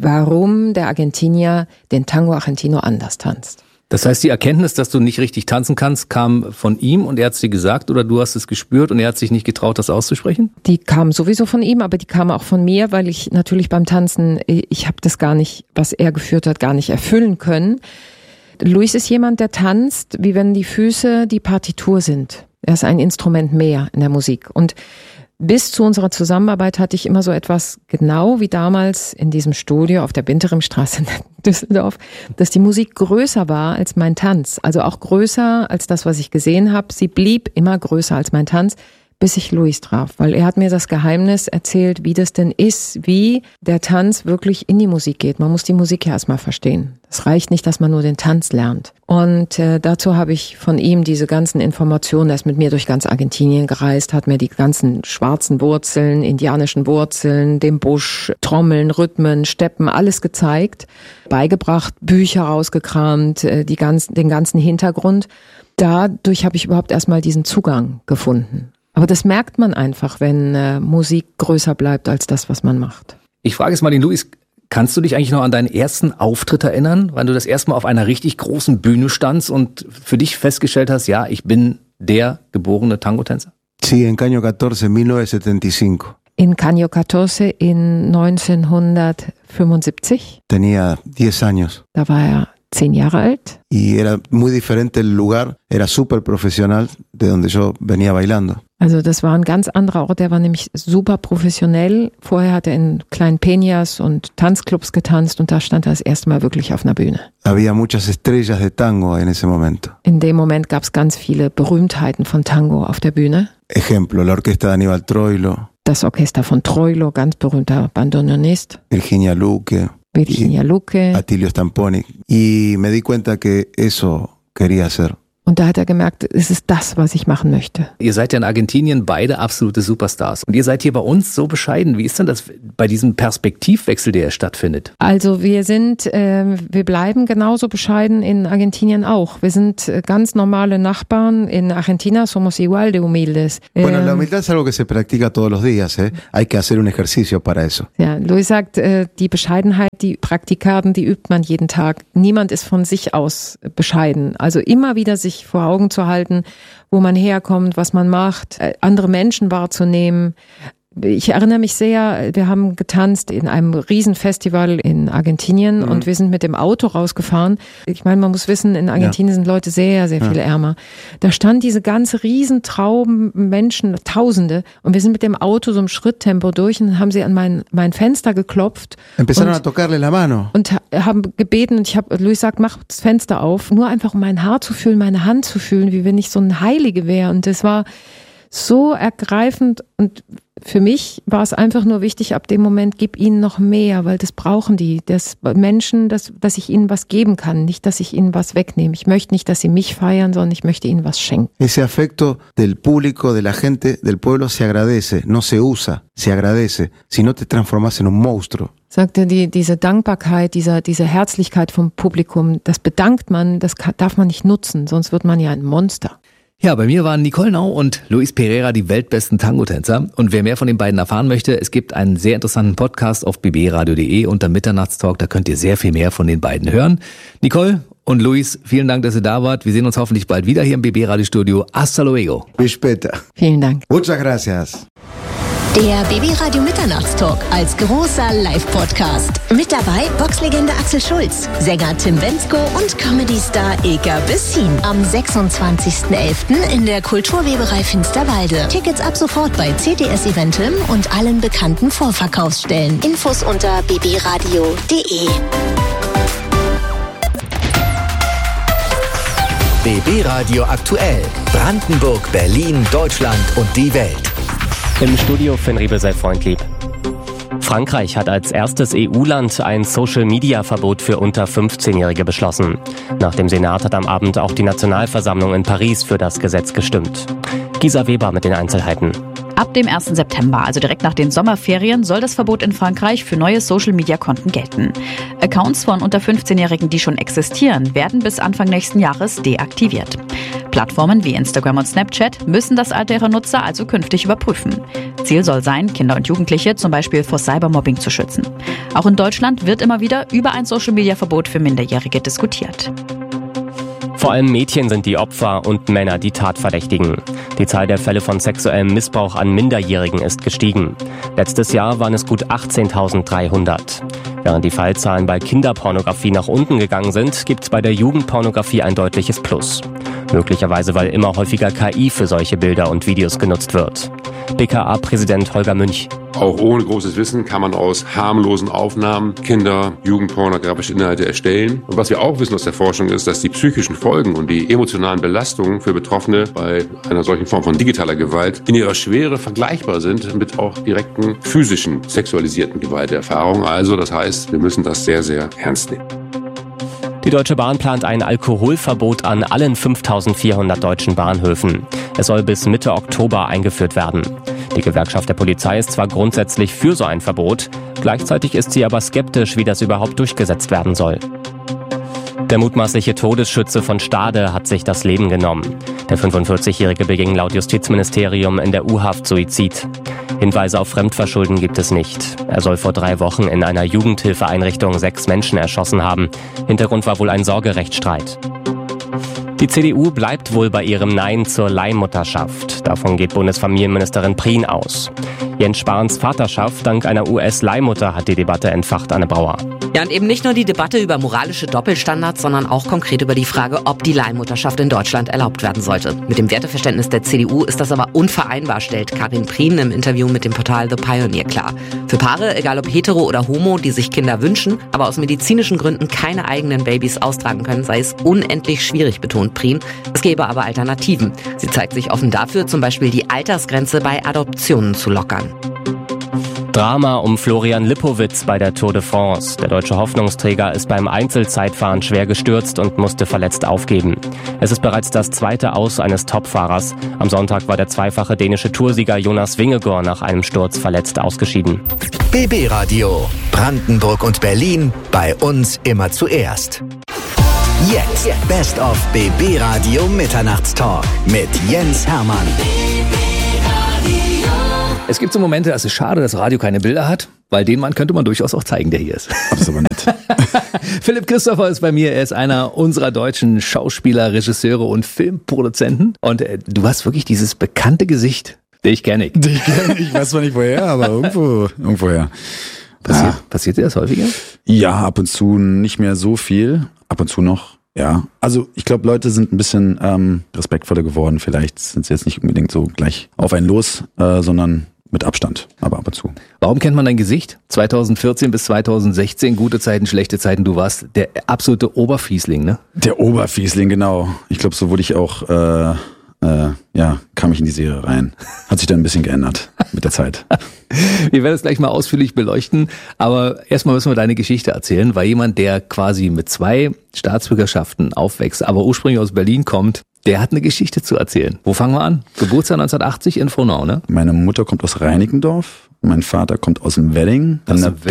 warum der Argentinier den Tango Argentino anders tanzt. Das heißt, die Erkenntnis, dass du nicht richtig tanzen kannst, kam von ihm und er hat es dir gesagt oder du hast es gespürt und er hat sich nicht getraut, das auszusprechen? Die kam sowieso von ihm, aber die kam auch von mir, weil ich natürlich beim Tanzen, ich habe das gar nicht, was er geführt hat, gar nicht erfüllen können. Luis ist jemand, der tanzt, wie wenn die Füße die Partitur sind. Er ist ein Instrument mehr in der Musik. Und bis zu unserer Zusammenarbeit hatte ich immer so etwas, genau wie damals in diesem Studio auf der Binterimstraße in Düsseldorf, dass die Musik größer war als mein Tanz. Also auch größer als das, was ich gesehen habe. Sie blieb immer größer als mein Tanz, bis ich Luis traf, weil er hat mir das Geheimnis erzählt, wie das denn ist, wie der Tanz wirklich in die Musik geht. Man muss die Musik ja erstmal verstehen. Es reicht nicht, dass man nur den Tanz lernt. Und dazu habe ich von ihm diese ganzen Informationen, er ist mit mir durch ganz Argentinien gereist, hat mir die ganzen schwarzen Wurzeln, indianischen Wurzeln, den Busch, Trommeln, Rhythmen, Steppen, alles gezeigt, beigebracht, Bücher rausgekramt, den ganzen Hintergrund. Dadurch habe ich überhaupt erstmal diesen Zugang gefunden. Aber das merkt man einfach, wenn Musik größer bleibt als das, was man macht. Ich frage jetzt mal den Luis, kannst du dich eigentlich noch an deinen ersten Auftritt erinnern, wann du das erste Mal auf einer richtig großen Bühne standst und für dich festgestellt hast, ja, ich bin der geborene Tango-Tänzer? Sí, en Caño 14, 1975. In Caño 14 in 1975. Tenía 10 años. Da war er 10 Jahre alt. Y era muy diferente el lugar, era súper profesional de donde yo venía bailando. Also das war ein ganz anderer Ort, der war nämlich super professionell. Vorher hat er in kleinen Peñas und Tanzclubs getanzt und da stand er das erste Mal wirklich auf einer Bühne. Había muchas estrellas de tango en ese momento. In dem Moment gab es ganz viele Berühmtheiten von Tango auf der Bühne. Ejemplo, la orquesta de Aníbal Troilo. Das Orchester von Troilo, ganz berühmter Bandoneonist. Virginia Luque. Atilio Stamponi. Y me di cuenta que eso quería hacer. Und da hat er gemerkt, es ist das, was ich machen möchte. Ihr seid ja in Argentinien beide absolute Superstars. Und ihr seid hier bei uns so bescheiden. Wie ist denn das bei diesem Perspektivwechsel, der stattfindet? Also wir bleiben genauso bescheiden in Argentinien auch. Wir sind ganz normale Nachbarn. In Argentina somos igual de humildes. Bueno, la humildad es algo que se practica todos los días, ¿eh? Hay que hacer un ejercicio para eso. Ja, Luis sagt, die Bescheidenheit, die Praktikaten, die übt man jeden Tag. Niemand ist von sich aus bescheiden. Also immer wieder sich vor Augen zu halten, wo man herkommt, was man macht, andere Menschen wahrzunehmen. Ich erinnere mich sehr, wir haben getanzt in einem Riesenfestival in Argentinien und wir sind mit dem Auto rausgefahren. Ich meine, man muss wissen, in Argentinien sind Leute sehr, sehr viel ärmer. Da stand diese ganze Riesentrauben Menschen, Tausende, und wir sind mit dem Auto so im Schritttempo durch und dann haben sie an mein Fenster geklopft. Empezaron a tocarle la mano. Und haben gebeten und Luis sagt, mach das Fenster auf, nur einfach um mein Haar zu fühlen, meine Hand zu fühlen, wie wenn ich so ein Heilige wäre. Und das war so ergreifend und für mich war es einfach nur wichtig, ab dem Moment, gib ihnen noch mehr, weil das brauchen die, das Menschen, dass ich ihnen was geben kann, nicht, dass ich ihnen was wegnehme. Ich möchte nicht, dass sie mich feiern, sondern ich möchte ihnen was schenken. Ese afecto del público, de la gente, del pueblo se agradece, no se usa, se agradece, si no te transformas en un monstruo. Sagte diese Dankbarkeit, diese Herzlichkeit vom Publikum, das bedankt man, das darf man nicht nutzen, sonst wird man ja ein Monster. Ja, bei mir waren Nicole Nau und Luis Pereira die weltbesten Tango-Tänzer. Und wer mehr von den beiden erfahren möchte, es gibt einen sehr interessanten Podcast auf bbradio.de unter Mitternachtstalk. Da könnt ihr sehr viel mehr von den beiden hören. Nicole und Luis, vielen Dank, dass ihr da wart. Wir sehen uns hoffentlich bald wieder hier im BB-Radio-Studio. Hasta luego. Bis später. Vielen Dank. Muchas gracias. Der BB-Radio Mitternachtstalk als großer Live-Podcast. Mit dabei Boxlegende Axel Schulz, Sänger Tim Bendzko und Comedy-Star Eka Bessin. Am 26.11. in der Kulturweberei Finsterwalde. Tickets ab sofort bei CTS Eventim und allen bekannten Vorverkaufsstellen. Infos unter bbradio.de. BB Radio aktuell. Brandenburg, Berlin, Deutschland und die Welt. Im Studio Finn Riebel, sei freundlich. Frankreich hat als erstes EU-Land ein Social-Media-Verbot für unter 15-Jährige beschlossen. Nach dem Senat hat am Abend auch die Nationalversammlung in Paris für das Gesetz gestimmt. Gisa Weber mit den Einzelheiten. Ab dem 1. September, also direkt nach den Sommerferien, soll das Verbot in Frankreich für neue Social-Media-Konten gelten. Accounts von unter 15-Jährigen, die schon existieren, werden bis Anfang nächsten Jahres deaktiviert. Plattformen wie Instagram und Snapchat müssen das Alter ihrer Nutzer also künftig überprüfen. Ziel soll sein, Kinder und Jugendliche zum Beispiel vor Cybermobbing zu schützen. Auch in Deutschland wird immer wieder über ein Social-Media-Verbot für Minderjährige diskutiert. Vor allem Mädchen sind die Opfer und Männer die Tatverdächtigen. Die Zahl der Fälle von sexuellem Missbrauch an Minderjährigen ist gestiegen. Letztes Jahr waren es gut 18.300. Während die Fallzahlen bei Kinderpornografie nach unten gegangen sind, gibt es bei der Jugendpornografie ein deutliches Plus. Möglicherweise, weil immer häufiger KI für solche Bilder und Videos genutzt wird. BKA-Präsident Holger Münch. Auch ohne großes Wissen kann man aus harmlosen Aufnahmen Kinder- jugendpornografische Inhalte erstellen. Und was wir auch wissen aus der Forschung ist, dass die psychischen Folgen und die emotionalen Belastungen für Betroffene bei einer solchen Form von digitaler Gewalt in ihrer Schwere vergleichbar sind mit auch direkten physischen sexualisierten Gewalterfahrungen. Also das heißt, wir müssen das sehr, sehr ernst nehmen. Die Deutsche Bahn plant ein Alkoholverbot an allen 5.400 deutschen Bahnhöfen. Es soll bis Mitte Oktober eingeführt werden. Die Gewerkschaft der Polizei ist zwar grundsätzlich für so ein Verbot, gleichzeitig ist sie aber skeptisch, wie das überhaupt durchgesetzt werden soll. Der mutmaßliche Todesschütze von Stade hat sich das Leben genommen. Der 45-Jährige beging laut Justizministerium in der U-Haft Suizid. Hinweise auf Fremdverschulden gibt es nicht. Er soll vor 3 Wochen in einer Jugendhilfeeinrichtung 6 Menschen erschossen haben. Hintergrund war wohl ein Sorgerechtsstreit. Die CDU bleibt wohl bei ihrem Nein zur Leihmutterschaft. Davon geht Bundesfamilienministerin Prien aus. Jens Spahns Vaterschaft dank einer US-Leihmutter hat die Debatte entfacht, Anne Brauer. Ja, und eben nicht nur die Debatte über moralische Doppelstandards, sondern auch konkret über die Frage, ob die Leihmutterschaft in Deutschland erlaubt werden sollte. Mit dem Werteverständnis der CDU ist das aber unvereinbar, stellt Karin Prien im Interview mit dem Portal The Pioneer klar. Für Paare, egal ob hetero oder homo, die sich Kinder wünschen, aber aus medizinischen Gründen keine eigenen Babys austragen können, sei es unendlich schwierig, betont Prien. Es gäbe aber Alternativen. Sie zeigt sich offen dafür, zum Beispiel die Altersgrenze bei Adoptionen zu lockern. Drama um Florian Lippowitz bei der Tour de France. Der deutsche Hoffnungsträger ist beim Einzelzeitfahren schwer gestürzt und musste verletzt aufgeben. Es ist bereits das 2. Aus eines Topfahrers. Am Sonntag war der zweifache dänische Toursieger Jonas Vingegaard nach einem Sturz verletzt ausgeschieden. BB Radio. Brandenburg und Berlin. Bei uns immer zuerst. Jetzt Best of BB Radio Mitternachtstalk mit Jens Hermann. Es gibt so Momente, es ist schade, dass Radio keine Bilder hat, weil den Mann könnte man durchaus auch zeigen, der hier ist. Das ist aber nett. Philipp Christopher ist bei mir. Er ist einer unserer deutschen Schauspieler, Regisseure und Filmproduzenten. Und du hast wirklich dieses bekannte Gesicht. Ich kenne. Ich weiß zwar nicht woher, aber irgendwoher. Passiert dir das häufiger? Ja, ab und zu nicht mehr so viel. Ab und zu noch. Ja, also ich glaube, Leute sind ein bisschen respektvoller geworden. Vielleicht sind sie jetzt nicht unbedingt so gleich auf einen los, sondern mit Abstand, aber ab und zu. Warum kennt man dein Gesicht? 2014 bis 2016, gute Zeiten, schlechte Zeiten. Du warst der absolute Oberfiesling, ne? Der Oberfiesling, genau. Ich glaube, so wurde ich auch, kam ich in die Serie rein. Hat sich dann ein bisschen geändert mit der Zeit. Wir werden es gleich mal ausführlich beleuchten, aber erstmal müssen wir deine Geschichte erzählen, weil jemand, der quasi mit 2 Staatsbürgerschaften aufwächst, aber ursprünglich aus Berlin kommt, der hat eine Geschichte zu erzählen. Wo fangen wir an? Geburtsjahr 1980 in Frohnau, ne? Meine Mutter kommt aus Reinickendorf, mein Vater kommt aus dem Wedding,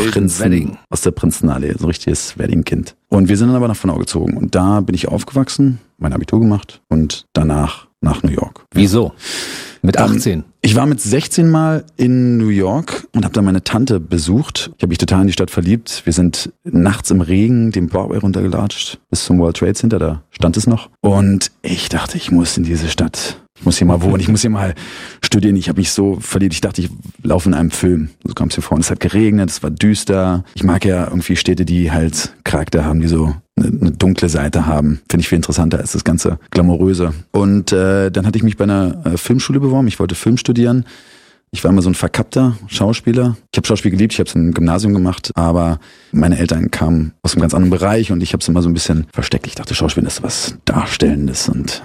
aus der Prinzenallee, so ein richtiges Wedding-Kind. Und wir sind dann aber nach Frohnau gezogen und da bin ich aufgewachsen, mein Abitur gemacht und danach nach New York. Wieso? Mit 18? Ich war mit 16 mal in New York und habe da meine Tante besucht. Ich habe mich total in die Stadt verliebt. Wir sind nachts im Regen den Broadway runtergelatscht bis zum World Trade Center, da stand es noch. Und ich dachte, ich muss in diese Stadt. Ich muss hier mal wohnen, ich muss hier mal studieren. Ich habe mich so verliebt, ich dachte, ich laufe in einem Film. So kam es mir vor. Und es hat geregnet, es war düster. Ich mag ja irgendwie Städte, die halt Charakter haben, die so eine dunkle Seite haben. Finde ich viel interessanter als das ganze Glamouröse. Und dann hatte ich mich bei einer Filmschule beworben. Ich wollte Film studieren. Ich war immer so ein verkappter Schauspieler. Ich habe Schauspiel geliebt, ich habe es im Gymnasium gemacht, aber meine Eltern kamen aus einem ganz anderen Bereich und ich habe es immer so ein bisschen versteckt. Ich dachte, Schauspiel ist was Darstellendes und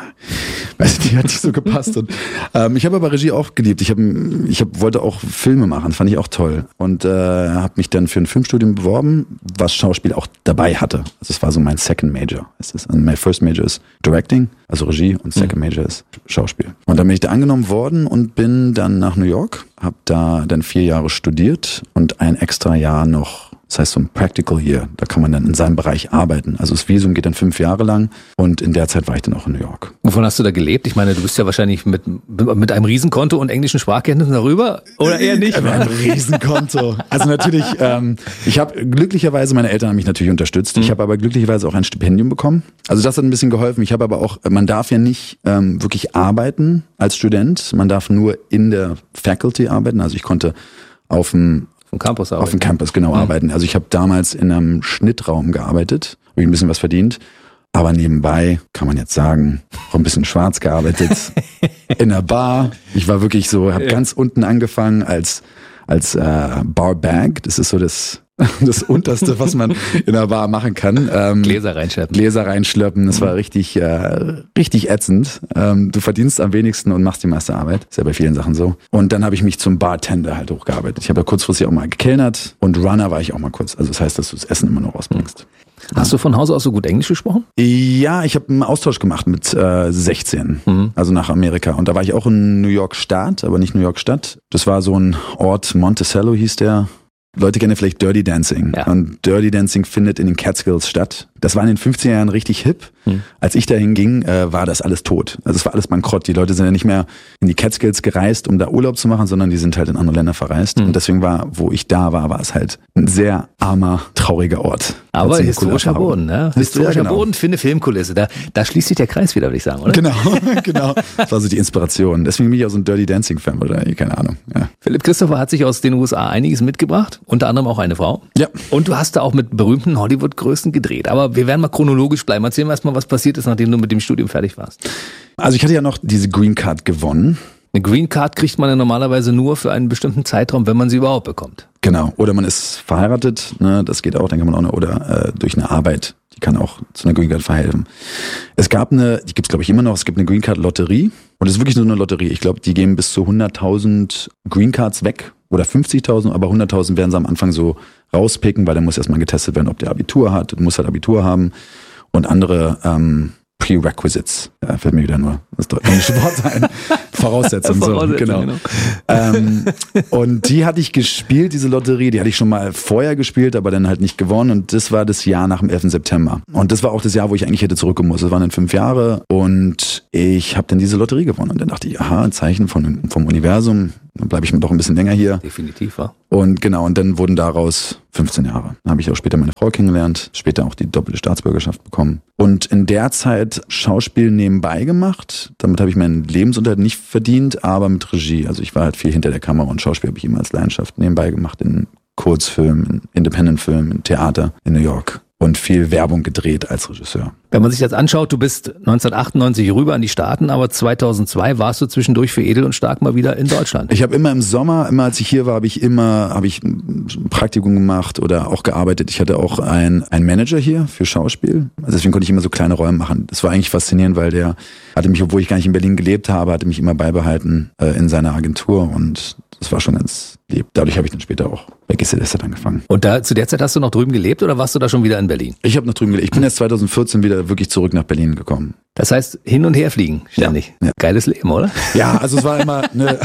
weiß nicht, die hat nicht so gepasst. Und, ich habe aber Regie auch geliebt. Ich wollte auch Filme machen, fand ich auch toll. Und habe mich dann für ein Filmstudium beworben, was Schauspiel auch dabei hatte. Also es war so mein Second Major. Mein First Major ist Directing, also Regie, und Second Major ist Schauspiel. Und dann bin ich da angenommen worden und bin dann nach New York, habe da dann 4 Jahre studiert und ein extra Jahr noch. Das heißt so ein Practical Year, da kann man dann in seinem Bereich arbeiten. Also das Visum geht dann 5 Jahre lang und in der Zeit war ich dann auch in New York. Wovon hast du da gelebt? Ich meine, du bist ja wahrscheinlich mit einem Riesenkonto und englischen Sprachkenntnissen darüber, oder eher nicht? Mit einem Riesenkonto. Also natürlich, ich habe glücklicherweise, meine Eltern haben mich natürlich unterstützt, ich habe aber glücklicherweise auch ein Stipendium bekommen. Also das hat ein bisschen geholfen. Ich habe aber auch, man darf ja nicht wirklich arbeiten als Student, man darf nur in der Faculty arbeiten. Also ich konnte auf dem Campus arbeiten. Auf dem Campus, genau, arbeiten. Also ich habe damals in einem Schnittraum gearbeitet, habe ich ein bisschen was verdient Aber nebenbei kann man jetzt sagen, auch ein bisschen schwarz gearbeitet in der Bar. Ich war wirklich so, habe ganz unten angefangen als Barbag. Das ist so das Unterste, was man in der Bar machen kann. Gläser reinschleppen. Das war richtig ätzend. Du verdienst am wenigsten und machst die meiste Arbeit. Ist ja bei vielen Sachen so. Und dann habe ich mich zum Bartender halt hochgearbeitet. Ich habe ja kurzfristig auch mal gekellnert und Runner war ich auch mal kurz. Also das heißt, dass du das Essen immer noch rausbringst. Hast du von Hause aus so gut Englisch gesprochen? Ja, ich habe einen Austausch gemacht mit 16, also nach Amerika. Und da war ich auch in New York Staat, aber nicht New York Stadt. Das war so ein Ort, Monticello hieß der. Leute kennen vielleicht Dirty Dancing. Ja. Und Dirty Dancing findet in den Catskills statt. Das war in den 50er Jahren richtig hip. Als ich dahin ging, war das alles tot. Also es war alles bankrott. Die Leute sind ja nicht mehr in die Catskills gereist, um da Urlaub zu machen, sondern die sind halt in andere Länder verreist. Und deswegen wo ich da war es halt ein sehr armer, trauriger Ort. Aber historischer Boden, ne? Historischer Boden für eine Filmkulisse. Da schließt sich der Kreis wieder, würde ich sagen, oder? Genau. Das war so die Inspiration. Deswegen bin ich auch so ein Dirty Dancing-Fan, oder? Keine Ahnung. Ja. Philipp Christopher hat sich aus den USA einiges mitgebracht, unter anderem auch eine Frau. Ja. Und du hast da auch mit berühmten Hollywood-Größen gedreht. Aber wir werden mal chronologisch bleiben. Erzähl mir erstmal, was passiert ist, nachdem du mit dem Studium fertig warst. Also ich hatte ja noch diese Green Card gewonnen. Eine Green Card kriegt man ja normalerweise nur für einen bestimmten Zeitraum, wenn man sie überhaupt bekommt. Genau. Oder man ist verheiratet, ne? Das geht auch, dann kann man auch noch, oder durch eine Arbeit, die kann auch zu einer Green Card verhelfen. Es gab die gibt's glaube ich immer noch, es gibt eine Green Card Lotterie und es ist wirklich nur eine Lotterie. Ich glaube, die geben bis zu 100.000 Green Cards weg oder 50.000, aber 100.000 werden sie am Anfang so rauspicken, weil dann muss erstmal getestet werden, ob der Abitur hat, muss halt Abitur haben und andere Prerequisites, fällt mir wieder nur das englische Wort ein, Voraussetzungen, so, genau. Und die hatte ich gespielt, diese Lotterie, die hatte ich schon mal vorher gespielt, aber dann halt nicht gewonnen und das war das Jahr nach dem 11. September. Und das war auch das Jahr, wo ich eigentlich hätte zurückkommen müssen. Das waren dann 5 Jahre und ich habe dann diese Lotterie gewonnen und dann dachte ich, aha, ein Zeichen vom Universum, dann bleibe ich doch ein bisschen länger hier. Definitiv, ja. Und genau, und dann wurden daraus 15 Jahre. Dann habe ich auch später meine Frau kennengelernt, später auch die doppelte Staatsbürgerschaft bekommen. Und in der Zeit Schauspiel nebenbei gemacht. Damit habe ich meinen Lebensunterhalt nicht verdient, aber mit Regie. Also ich war halt viel hinter der Kamera und Schauspiel habe ich immer als Leidenschaft nebenbei gemacht. In Kurzfilmen, in Independent-Filmen, in Theater in New York. Und viel Werbung gedreht als Regisseur. Wenn man sich das anschaut, du bist 1998 rüber an die Staaten, aber 2002 warst du zwischendurch für Edel und Stark mal wieder in Deutschland. Ich habe immer im Sommer, immer als ich hier war, habe ich ein Praktikum gemacht oder auch gearbeitet. Ich hatte auch einen Manager hier für Schauspiel. Also deswegen konnte ich immer so kleine Rollen machen. Das war eigentlich faszinierend, weil der hatte mich, obwohl ich gar nicht in Berlin gelebt habe, hatte mich immer beibehalten in seiner Agentur und das war schon ganz lieb. Dadurch habe ich dann später auch bei GZSZ angefangen. Und zu der Zeit hast du noch drüben gelebt oder warst du da schon wieder in Berlin? Ich habe noch drüben gelebt. Ich bin erst 2014 wieder wirklich zurück nach Berlin gekommen. Das heißt, hin und her fliegen ständig. Ja. Geiles Leben, oder? Ja, also es war immer,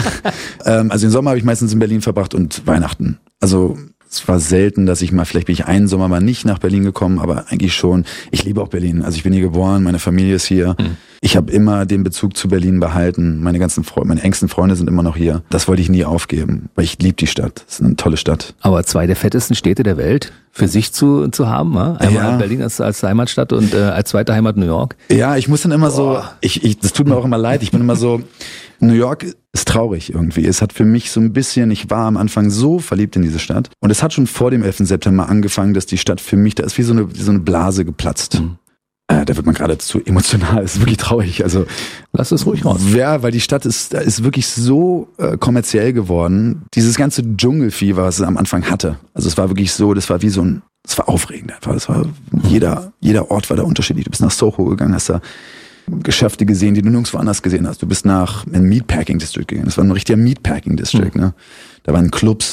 also den Sommer habe ich meistens in Berlin verbracht und Weihnachten. Also es war selten, dass vielleicht bin ich einen Sommer mal nicht nach Berlin gekommen, aber eigentlich schon. Ich liebe auch Berlin. Also ich bin hier geboren, meine Familie ist hier. Ich habe immer den Bezug zu Berlin behalten. Meine engsten Freunde sind immer noch hier. Das wollte ich nie aufgeben, weil ich liebe die Stadt. Es ist eine tolle Stadt. Aber 2 der fettesten Städte der Welt für sich zu haben, einmal Berlin als Heimatstadt und als zweite Heimat New York. Ja, ich muss dann immer das tut mir auch immer leid. Ich bin immer so, New York ist traurig irgendwie. Es hat für mich so ein bisschen, ich war am Anfang so verliebt in diese Stadt und es hat schon vor dem 11. September angefangen, dass die Stadt für mich, da ist wie so eine Blase geplatzt. Da wird man geradezu emotional, das ist wirklich traurig. Also lass es ruhig raus. Ja, weil die Stadt ist wirklich so kommerziell geworden. Dieses ganze Dschungelvieh, was es am Anfang hatte. Also es war wirklich so, das war aufregend einfach. Das war jeder Ort war da unterschiedlich. Du bist nach Soho gegangen, hast da Geschäfte gesehen, die du nirgendwo anders gesehen hast. Du bist nach einem Meatpacking District gegangen. Das war ein richtiger Meatpacking District. Ne? Da waren Clubs,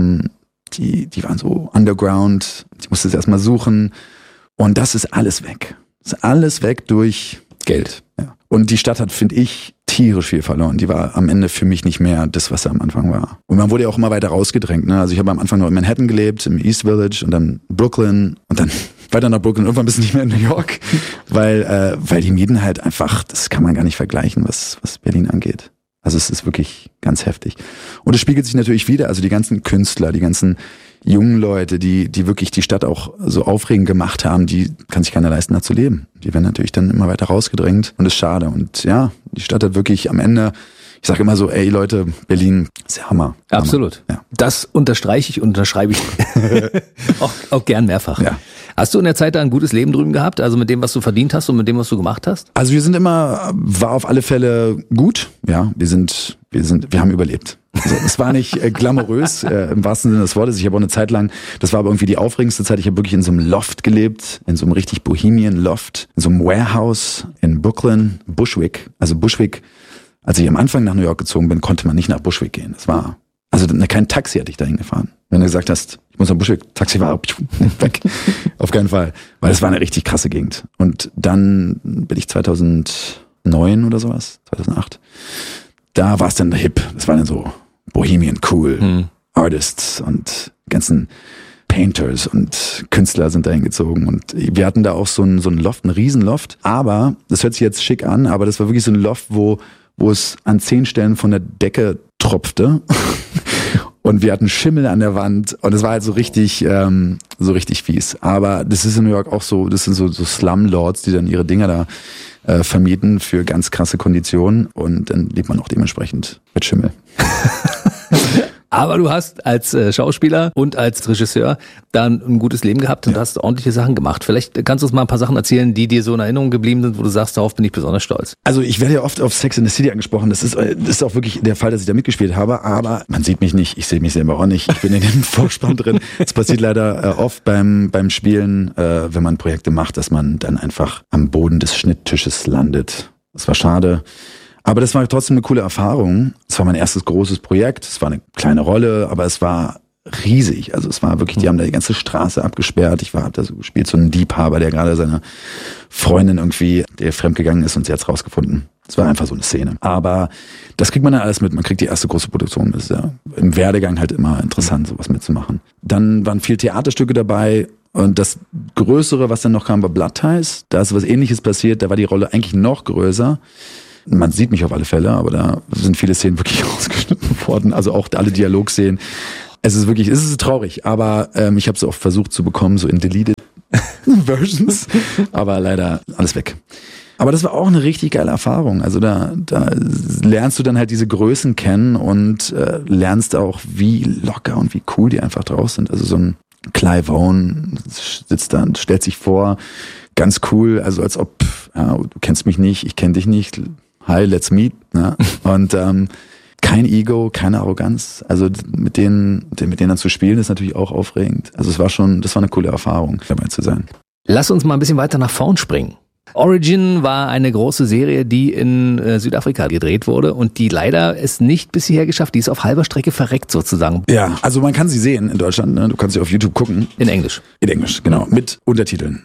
die waren so underground. Ich musste es erstmal suchen. Und das ist alles weg. Das ist alles weg durch Geld. Ja. Und die Stadt hat, finde ich, tierisch viel verloren. Die war am Ende für mich nicht mehr das, was sie am Anfang war. Und man wurde ja auch immer weiter rausgedrängt. Ne? Also ich habe am Anfang noch in Manhattan gelebt, im East Village und dann Brooklyn und dann weiter nach Brooklyn. Irgendwann bist du nicht mehr in New York, weil die Mieten halt einfach, das kann man gar nicht vergleichen, was Berlin angeht. Also es ist wirklich ganz heftig. Und es spiegelt sich natürlich wieder, also die ganzen Künstler, die ganzen jungen Leute, die wirklich die Stadt auch so aufregend gemacht haben, die kann sich keiner leisten, da zu leben. Die werden natürlich dann immer weiter rausgedrängt und das ist schade. Und ja, die Stadt hat wirklich am Ende, ich sage immer so, ey Leute, Berlin ist der Hammer. Absolut. Ja. Das unterstreiche ich und unterschreibe ich auch gern mehrfach. Ja. Hast du in der Zeit da ein gutes Leben drüben gehabt? Also mit dem, was du verdient hast und mit dem, was du gemacht hast? Also war auf alle Fälle gut. Ja, wir haben überlebt. Also, es war nicht glamourös, im wahrsten Sinne des Wortes. Ich habe auch eine Zeit lang, das war aber irgendwie die aufregendste Zeit, ich habe wirklich in so einem Loft gelebt, in so einem richtig Bohemian Loft, in so einem Warehouse in Brooklyn, Bushwick. Also Bushwick, als ich am Anfang nach New York gezogen bin, konnte man nicht nach Bushwick gehen. Das war, also kein Taxi hatte ich dahin gefahren. Wenn du gesagt hast, ich muss nach Bushwick, Taxi war weg. Auf keinen Fall. Weil es war eine richtig krasse Gegend. Und dann bin ich 2009 oder sowas, 2008, da war es dann hip. Das war dann so Bohemian cool, Artists und ganzen Painters und Künstler sind da hingezogen und wir hatten da auch so ein Loft, ein Riesenloft, aber das hört sich jetzt schick an, aber das war wirklich so ein Loft, wo es an 10 Stellen von der Decke tropfte und wir hatten Schimmel an der Wand und es war halt so richtig fies. Aber das ist in New York auch so, das sind so Slumlords, die dann ihre Dinger da vermieten für ganz krasse Konditionen und dann lebt man auch dementsprechend mit Schimmel. Aber du hast als Schauspieler und als Regisseur dann ein gutes Leben gehabt und hast ordentliche Sachen gemacht. Vielleicht kannst du uns mal ein paar Sachen erzählen, die dir so in Erinnerung geblieben sind, wo du sagst, darauf bin ich besonders stolz. Also ich werde ja oft auf Sex in the City angesprochen. Das ist auch wirklich der Fall, dass ich da mitgespielt habe. Aber man sieht mich nicht, ich sehe mich selber auch nicht. Ich bin in dem Vorspann drin. Es passiert leider oft beim Spielen, wenn man Projekte macht, dass man dann einfach am Boden des Schnitttisches landet. Das war schade. Aber das war trotzdem eine coole Erfahrung. Es war mein erstes großes Projekt. Es war eine kleine Rolle, aber es war riesig. Also es war wirklich, die haben da die ganze Straße abgesperrt. Ich habe da so gespielt, so einen Liebhaber, der gerade seine Freundin irgendwie, der fremdgegangen ist und sie hat's rausgefunden. Es war einfach so eine Szene. Aber das kriegt man dann alles mit. Man kriegt die erste große Produktion. Das ist ja im Werdegang halt immer interessant, sowas mitzumachen. Dann waren viel Theaterstücke dabei. Und das Größere, was dann noch kam, war Blood Ties. Da ist was Ähnliches passiert. Da war die Rolle eigentlich noch größer. Man sieht mich auf alle Fälle, aber da sind viele Szenen wirklich rausgeschnitten worden. Also auch alle Dialogszenen. Es ist traurig, aber ich habe es auch versucht zu bekommen, so in deleted Versions. Aber leider alles weg. Aber das war auch eine richtig geile Erfahrung. Also da lernst du dann halt diese Größen kennen und lernst auch, wie locker und wie cool die einfach draus sind. Also so ein Clive Owen sitzt da und stellt sich vor, ganz cool, also als ob, ja, du kennst mich nicht, ich kenne dich nicht, hi, let's meet. Ne? Und kein Ego, keine Arroganz. Also mit denen dann zu spielen, ist natürlich auch aufregend. Also das war eine coole Erfahrung, dabei zu sein. Lass uns mal ein bisschen weiter nach vorn springen. Origin war eine große Serie, die in Südafrika gedreht wurde und die leider es nicht bis hierher geschafft. Die ist auf halber Strecke verreckt sozusagen. Ja, also man kann sie sehen in Deutschland. Ne? Du kannst sie auf YouTube gucken. In Englisch. In Englisch, genau. Mit Untertiteln.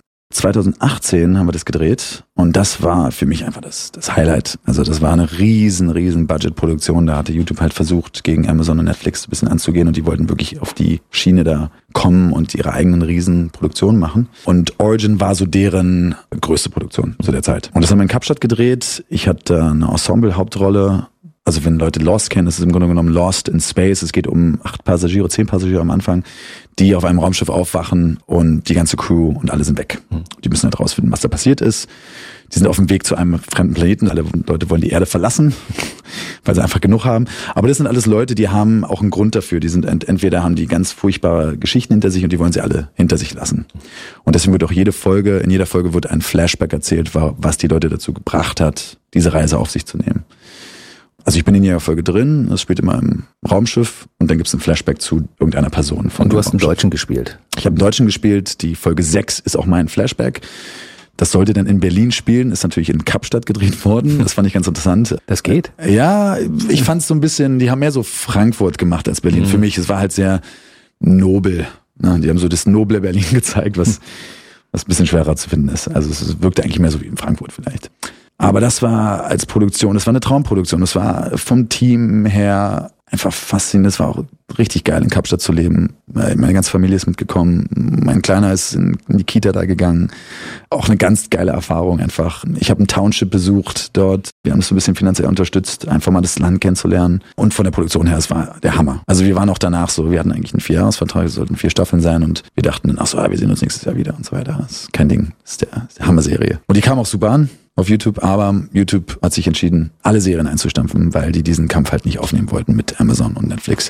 2018 haben wir das gedreht und das war für mich einfach das Highlight. Also das war eine riesen Budgetproduktion. Da hatte YouTube halt versucht, gegen Amazon und Netflix ein bisschen anzugehen und die wollten wirklich auf die Schiene da kommen und ihre eigenen riesen Produktionen machen. Und Origin war so deren größte Produktion zu der Zeit. Und das haben wir in Kapstadt gedreht. Ich hatte eine Ensemble-Hauptrolle. Also wenn Leute Lost kennen, das ist im Grunde genommen Lost in Space. Es geht um 10 Passagiere am Anfang, die auf einem Raumschiff aufwachen und die ganze Crew und alle sind weg. Die müssen halt rausfinden, was da passiert ist. Die sind auf dem Weg zu einem fremden Planeten. Alle Leute wollen die Erde verlassen, weil sie einfach genug haben. Aber das sind alles Leute, die haben auch einen Grund dafür. Die sind entweder haben die ganz furchtbare Geschichten hinter sich und die wollen sie alle hinter sich lassen. Und deswegen wird auch in jeder Folge wird ein Flashback erzählt, was die Leute dazu gebracht hat, diese Reise auf sich zu nehmen. Also ich bin in jeder Folge drin, das spielt immer im Raumschiff und dann gibt es ein Flashback zu irgendeiner Person. Und du hast einen Deutschen gespielt? Ich habe einen Deutschen gespielt, die Folge 6 ist auch mein Flashback. Das sollte dann in Berlin spielen, ist natürlich in Kapstadt gedreht worden, das fand ich ganz interessant. Das geht? Ja, ich fand es so ein bisschen, die haben mehr so Frankfurt gemacht als Berlin. Für mich, es war halt sehr nobel. Die haben so das noble Berlin gezeigt, was ein bisschen schwerer zu finden ist. Also es wirkte eigentlich mehr so wie in Frankfurt vielleicht. Aber das war als Produktion, das war eine Traumproduktion. Das war vom Team her einfach faszinierend. Das war auch richtig geil, in Kapstadt zu leben. Meine ganze Familie ist mitgekommen. Mein Kleiner ist in die Kita da gegangen. Auch eine ganz geile Erfahrung einfach. Ich habe ein Township besucht dort. Wir haben es so ein bisschen finanziell unterstützt, einfach mal das Land kennenzulernen. Und von der Produktion her, es war der Hammer. Also wir waren auch danach so, wir hatten eigentlich einen 4-Jahres-Vertrag, es sollten 4 Staffeln sein und wir dachten dann, wir sehen uns nächstes Jahr wieder und so weiter. Das ist kein Ding. Das ist der Hammer-Serie. Und die kam auch super an auf YouTube, aber YouTube hat sich entschieden, alle Serien einzustampfen, weil die diesen Kampf halt nicht aufnehmen wollten mit Amazon und Netflix. Wir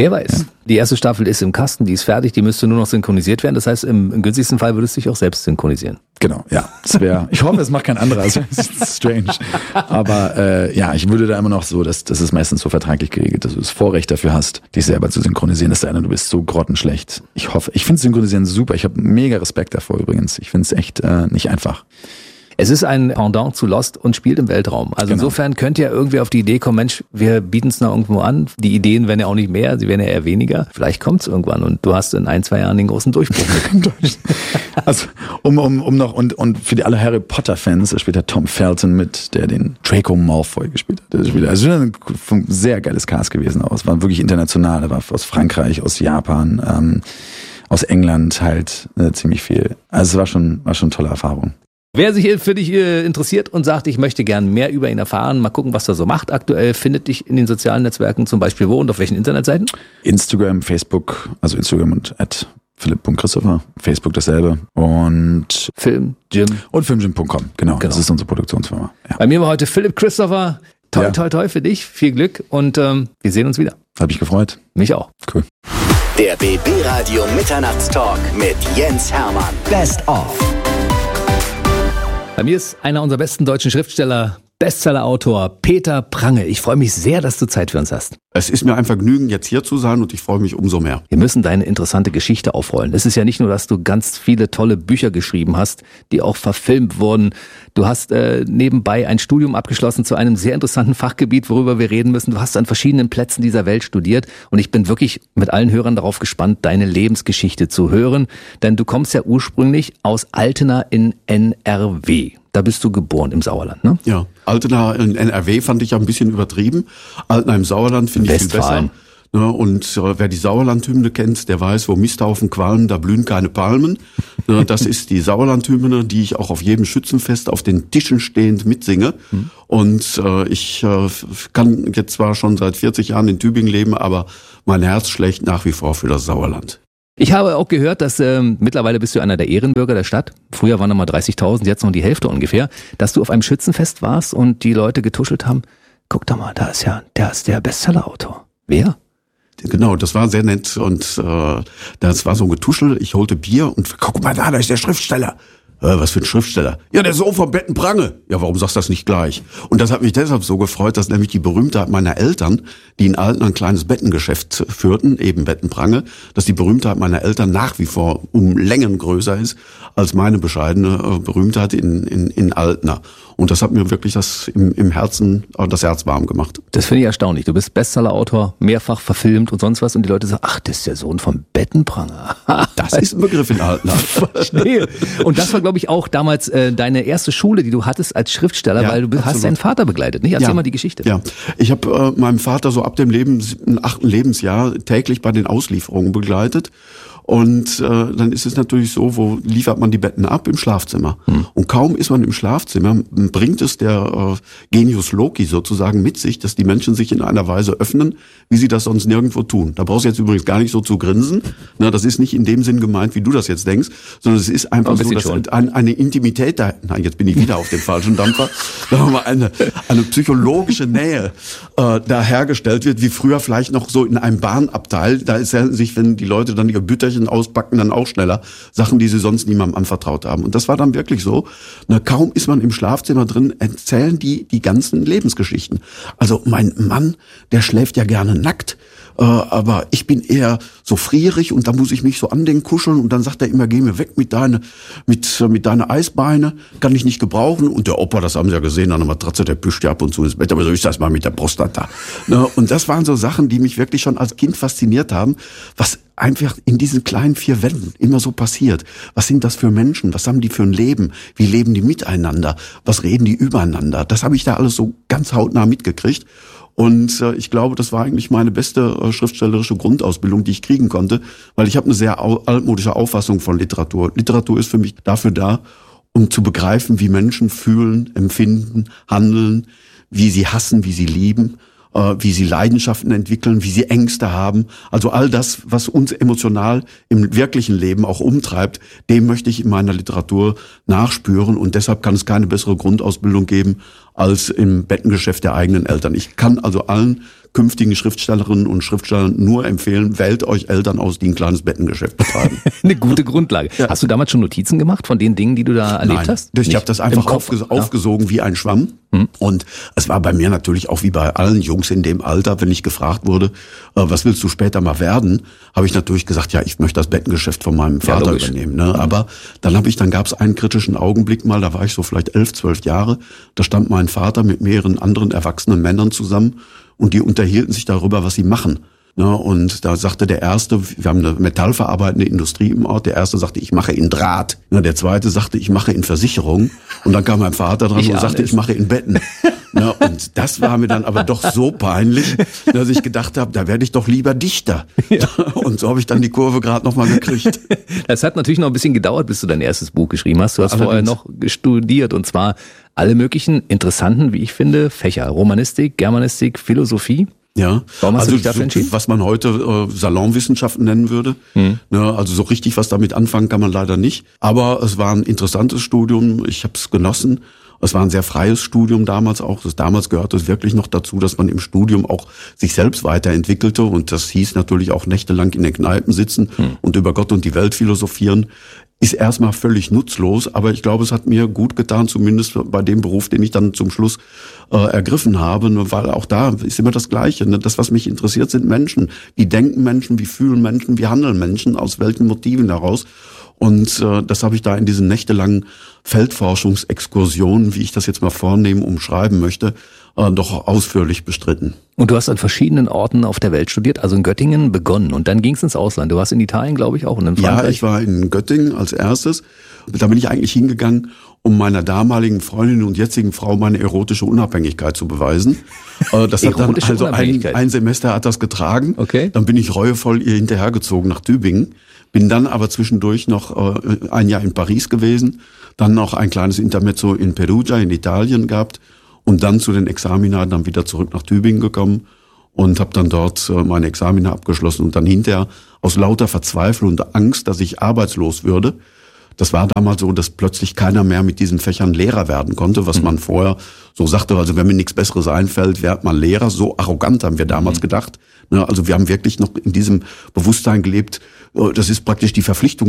Wer weiß. Die erste Staffel ist im Kasten, die ist fertig, die müsste nur noch synchronisiert werden. Das heißt, im günstigsten Fall würdest du dich auch selbst synchronisieren. Genau, ja. Ich hoffe, es macht kein anderer. Also, das ist strange. Aber ich würde da immer noch so, das ist meistens so vertraglich geregelt, dass du das Vorrecht dafür hast, dich selber zu synchronisieren. Es sei denn, du bist so grottenschlecht. Ich finde Synchronisieren super. Ich habe mega Respekt davor übrigens. Ich finde es echt nicht einfach. Es ist ein Pendant zu Lost und spielt im Weltraum. Also insofern könnte ja irgendwie auf die Idee kommen, Mensch, wir bieten es noch irgendwo an. Die Ideen werden ja auch nicht mehr, sie werden ja eher weniger. Vielleicht kommt es irgendwann und du hast in 1-2 Jahren den großen Durchbruch. Also um noch und für alle Harry Potter Fans, da spielt der Tom Felton mit, der den Draco Malfoy gespielt hat. Also ein sehr geiles Cast gewesen auch. Es war wirklich international, er war aus Frankreich, aus Japan, aus England halt ziemlich viel. Also es war schon eine tolle Erfahrung. Wer sich für dich interessiert und sagt, ich möchte gern mehr über ihn erfahren, mal gucken, was er so macht aktuell, findet dich in den sozialen Netzwerken, zum Beispiel wo und auf welchen Internetseiten? Instagram, Facebook, also Instagram und @philipp.christopher, Facebook dasselbe und Filmgym und filmgym.com, genau, das ist unsere Produktionsfirma. Ja. Bei mir war heute Philipp Christopher, toi für dich, viel Glück und wir sehen uns wieder. Hab mich gefreut. Mich auch. Cool. Der BB Radio Mitternachtstalk mit Jens Hermann. Best of. Bei mir ist einer unserer besten deutschen Schriftsteller, Bestsellerautor Peter Prange. Ich freue mich sehr, dass du Zeit für uns hast. Es ist mir ein Vergnügen, jetzt hier zu sein und ich freue mich umso mehr. Wir müssen deine interessante Geschichte aufrollen. Es ist ja nicht nur, dass du ganz viele tolle Bücher geschrieben hast, die auch verfilmt wurden. Du hast nebenbei ein Studium abgeschlossen zu einem sehr interessanten Fachgebiet, worüber wir reden müssen. Du hast an verschiedenen Plätzen dieser Welt studiert und ich bin wirklich mit allen Hörern darauf gespannt, deine Lebensgeschichte zu hören. Denn du kommst ja ursprünglich aus Altena in NRW. Da bist du geboren im Sauerland, ne? Ja, Altena in NRW fand ich ja ein bisschen übertrieben. Altena im Sauerland finde ich viel besser. Ja, und wer die Sauerlandhymne kennt, der weiß, wo Misthaufen qualmen, da blühen keine Palmen. Das ist die Sauerlandhymne, die ich auch auf jedem Schützenfest auf den Tischen stehend mitsinge. Und ich kann jetzt zwar schon seit 40 Jahren in Tübingen leben, aber mein Herz schlägt nach wie vor für das Sauerland. Ich habe auch gehört, dass mittlerweile bist du einer der Ehrenbürger der Stadt. Früher waren noch mal 30.000, jetzt noch die Hälfte ungefähr. Dass du auf einem Schützenfest warst und die Leute getuschelt haben. Guck doch mal, der ist der Bestsellerautor. Wer? Genau, das war sehr nett und das war so ein Getuschel. Ich holte Bier und guck mal da ist der Schriftsteller. Was für ein Schriftsteller? Ja, der Sohn von Betten Prange. Ja, warum sagst du das nicht gleich? Und das hat mich deshalb so gefreut, dass nämlich die Berühmtheit meiner Eltern, die in Alten ein kleines Bettengeschäft führten, eben Betten Prange, dass die Berühmtheit meiner Eltern nach wie vor um Längen größer ist als meine bescheidene Berühmtheit in Altena. Und das hat mir wirklich das im Herzen, das Herz warm gemacht. Das finde ich erstaunlich. Du bist Bestsellerautor, mehrfach verfilmt und sonst was. Und die Leute sagen, ach, das ist der Sohn von Bettenpranger. Das ist ein Begriff in Altena. Verstehe. Und das war, glaube ich, auch damals deine erste Schule, die du hattest als Schriftsteller, ja, weil du hast deinen Vater begleitet, nicht? Erzähl mal die Geschichte. Ja, ich habe meinen Vater so ab dem 8. Lebensjahr täglich bei den Auslieferungen begleitet. Und dann ist es natürlich so, wo liefert man die Betten ab? Im Schlafzimmer. Und kaum ist man im Schlafzimmer, bringt es der Genius Loki sozusagen mit sich, dass die Menschen sich in einer Weise öffnen, wie sie das sonst nirgendwo tun. Da brauchst du jetzt übrigens gar nicht so zu grinsen. Na, das ist nicht in dem Sinn gemeint, wie du das jetzt denkst, sondern es ist einfach so, dass eine Intimität da, nein, jetzt bin ich wieder auf dem falschen Dampfer, eine psychologische Nähe da hergestellt wird, wie früher vielleicht noch so in einem Bahnabteil. Da erzählen sich, wenn die Leute dann ihre Bütterchen auspacken, dann auch schneller Sachen, die sie sonst niemandem anvertraut haben. Und das war dann wirklich so. Na, kaum ist man im Schlafzimmer drin, erzählen die ganzen Lebensgeschichten. Also mein Mann, der schläft ja gerne nackt, aber ich bin eher so frierig und da muss ich mich so an den kuscheln und dann sagt er immer, geh mir weg mit deine Eisbeine, kann ich nicht gebrauchen. Und der Opa, das haben sie ja gesehen, an der Matratze, der pischt ja ab und zu ins Bett, aber so ist das mal mit der Prostata. Und das waren so Sachen, die mich wirklich schon als Kind fasziniert haben, was einfach in diesen kleinen 4 Wänden immer so passiert. Was sind das für Menschen? Was haben die für ein Leben? Wie leben die miteinander? Was reden die übereinander? Das habe ich da alles so ganz hautnah mitgekriegt. Und ich glaube, das war eigentlich meine beste schriftstellerische Grundausbildung, die ich kriegen konnte, weil ich habe eine sehr altmodische Auffassung von Literatur. Literatur ist für mich dafür da, um zu begreifen, wie Menschen fühlen, empfinden, handeln, wie sie hassen, wie sie lieben, wie sie Leidenschaften entwickeln, wie sie Ängste haben. Also all das, was uns emotional im wirklichen Leben auch umtreibt, dem möchte ich in meiner Literatur nachspüren. Und deshalb kann es keine bessere Grundausbildung geben als im Bettengeschäft der eigenen Eltern. Ich kann also allen künftigen Schriftstellerinnen und Schriftstellern nur empfehlen, wählt euch Eltern aus, die ein kleines Bettengeschäft betreiben. Eine gute Grundlage. Ja. Hast du damals schon Notizen gemacht von den Dingen, die du da erlebt hast? Ich habe das einfach aufgesogen wie ein Schwamm. Und es war bei mir natürlich auch wie bei allen Jungs in dem Alter, wenn ich gefragt wurde, was willst du später mal werden, habe ich natürlich gesagt, ja, ich möchte das Bettengeschäft von meinem Vater übernehmen. Ne? Aber dann gab es einen kritischen Augenblick mal, da war ich so vielleicht 11, 12 Jahre, da stand mein Vater mit mehreren anderen erwachsenen Männern zusammen und die unterhielten sich darüber, was sie machen. Ja, und da sagte der Erste, wir haben eine metallverarbeitende Industrie im Ort, der Erste sagte, ich mache in Draht. Ja, der Zweite sagte, ich mache in Versicherung. Und dann kam mein Vater dran und sagte, ich mache in Betten. Ja, und das war mir dann aber doch so peinlich, dass ich gedacht habe, da werde ich doch lieber Dichter. Ja. Und so habe ich dann die Kurve gerade noch mal gekriegt. Das hat natürlich noch ein bisschen gedauert, bis du dein erstes Buch geschrieben hast. Du hast vorher noch studiert und zwar alle möglichen interessanten, wie ich finde, Fächer. Romanistik, Germanistik, Philosophie. Ja, warum hast du dich dafür entschieden? Was man heute Salonwissenschaften nennen würde. Ja, also so richtig was damit anfangen kann man leider nicht. Aber es war ein interessantes Studium. Ich habe es genossen. Es war ein sehr freies Studium damals auch. Damals gehörte es wirklich noch dazu, dass man im Studium auch sich selbst weiterentwickelte. Und das hieß natürlich auch nächtelang in den Kneipen sitzen und über Gott und die Welt philosophieren. Ist erstmal völlig nutzlos, aber ich glaube, es hat mir gut getan, zumindest bei dem Beruf, den ich dann zum Schluss ergriffen habe, weil auch da ist immer das Gleiche. Ne? Das, was mich interessiert, sind Menschen. Wie denken Menschen, wie fühlen Menschen, wie handeln Menschen, aus welchen Motiven heraus. Und das habe ich da in diesen nächtelangen Feldforschungsexkursionen, wie ich das jetzt mal vornehmen, umschreiben möchte, doch ausführlich bestritten. Und du hast an verschiedenen Orten auf der Welt studiert, also in Göttingen begonnen und dann ging es ins Ausland. Du warst in Italien, glaube ich, auch und in Frankreich. Ja, ich war in Göttingen als erstes. Da bin ich eigentlich hingegangen, um meiner damaligen Freundin und jetzigen Frau meine erotische Unabhängigkeit zu beweisen. Das hat dann also ein Semester hat das getragen. Okay. Dann bin ich reuevoll ihr hinterhergezogen nach Tübingen. Bin dann aber zwischendurch noch ein Jahr in Paris gewesen, dann noch ein kleines Intermezzo in Perugia in Italien gehabt und dann zu den Examina dann wieder zurück nach Tübingen gekommen und habe dann dort meine Examina abgeschlossen und dann hinterher aus lauter Verzweiflung und Angst, dass ich arbeitslos würde. Das war damals so, dass plötzlich keiner mehr mit diesen Fächern Lehrer werden konnte, was man vorher so sagte, also wenn mir nichts Besseres einfällt, wird man Lehrer. So arrogant haben wir damals gedacht. Also wir haben wirklich noch in diesem Bewusstsein gelebt, das ist praktisch die Verpflichtung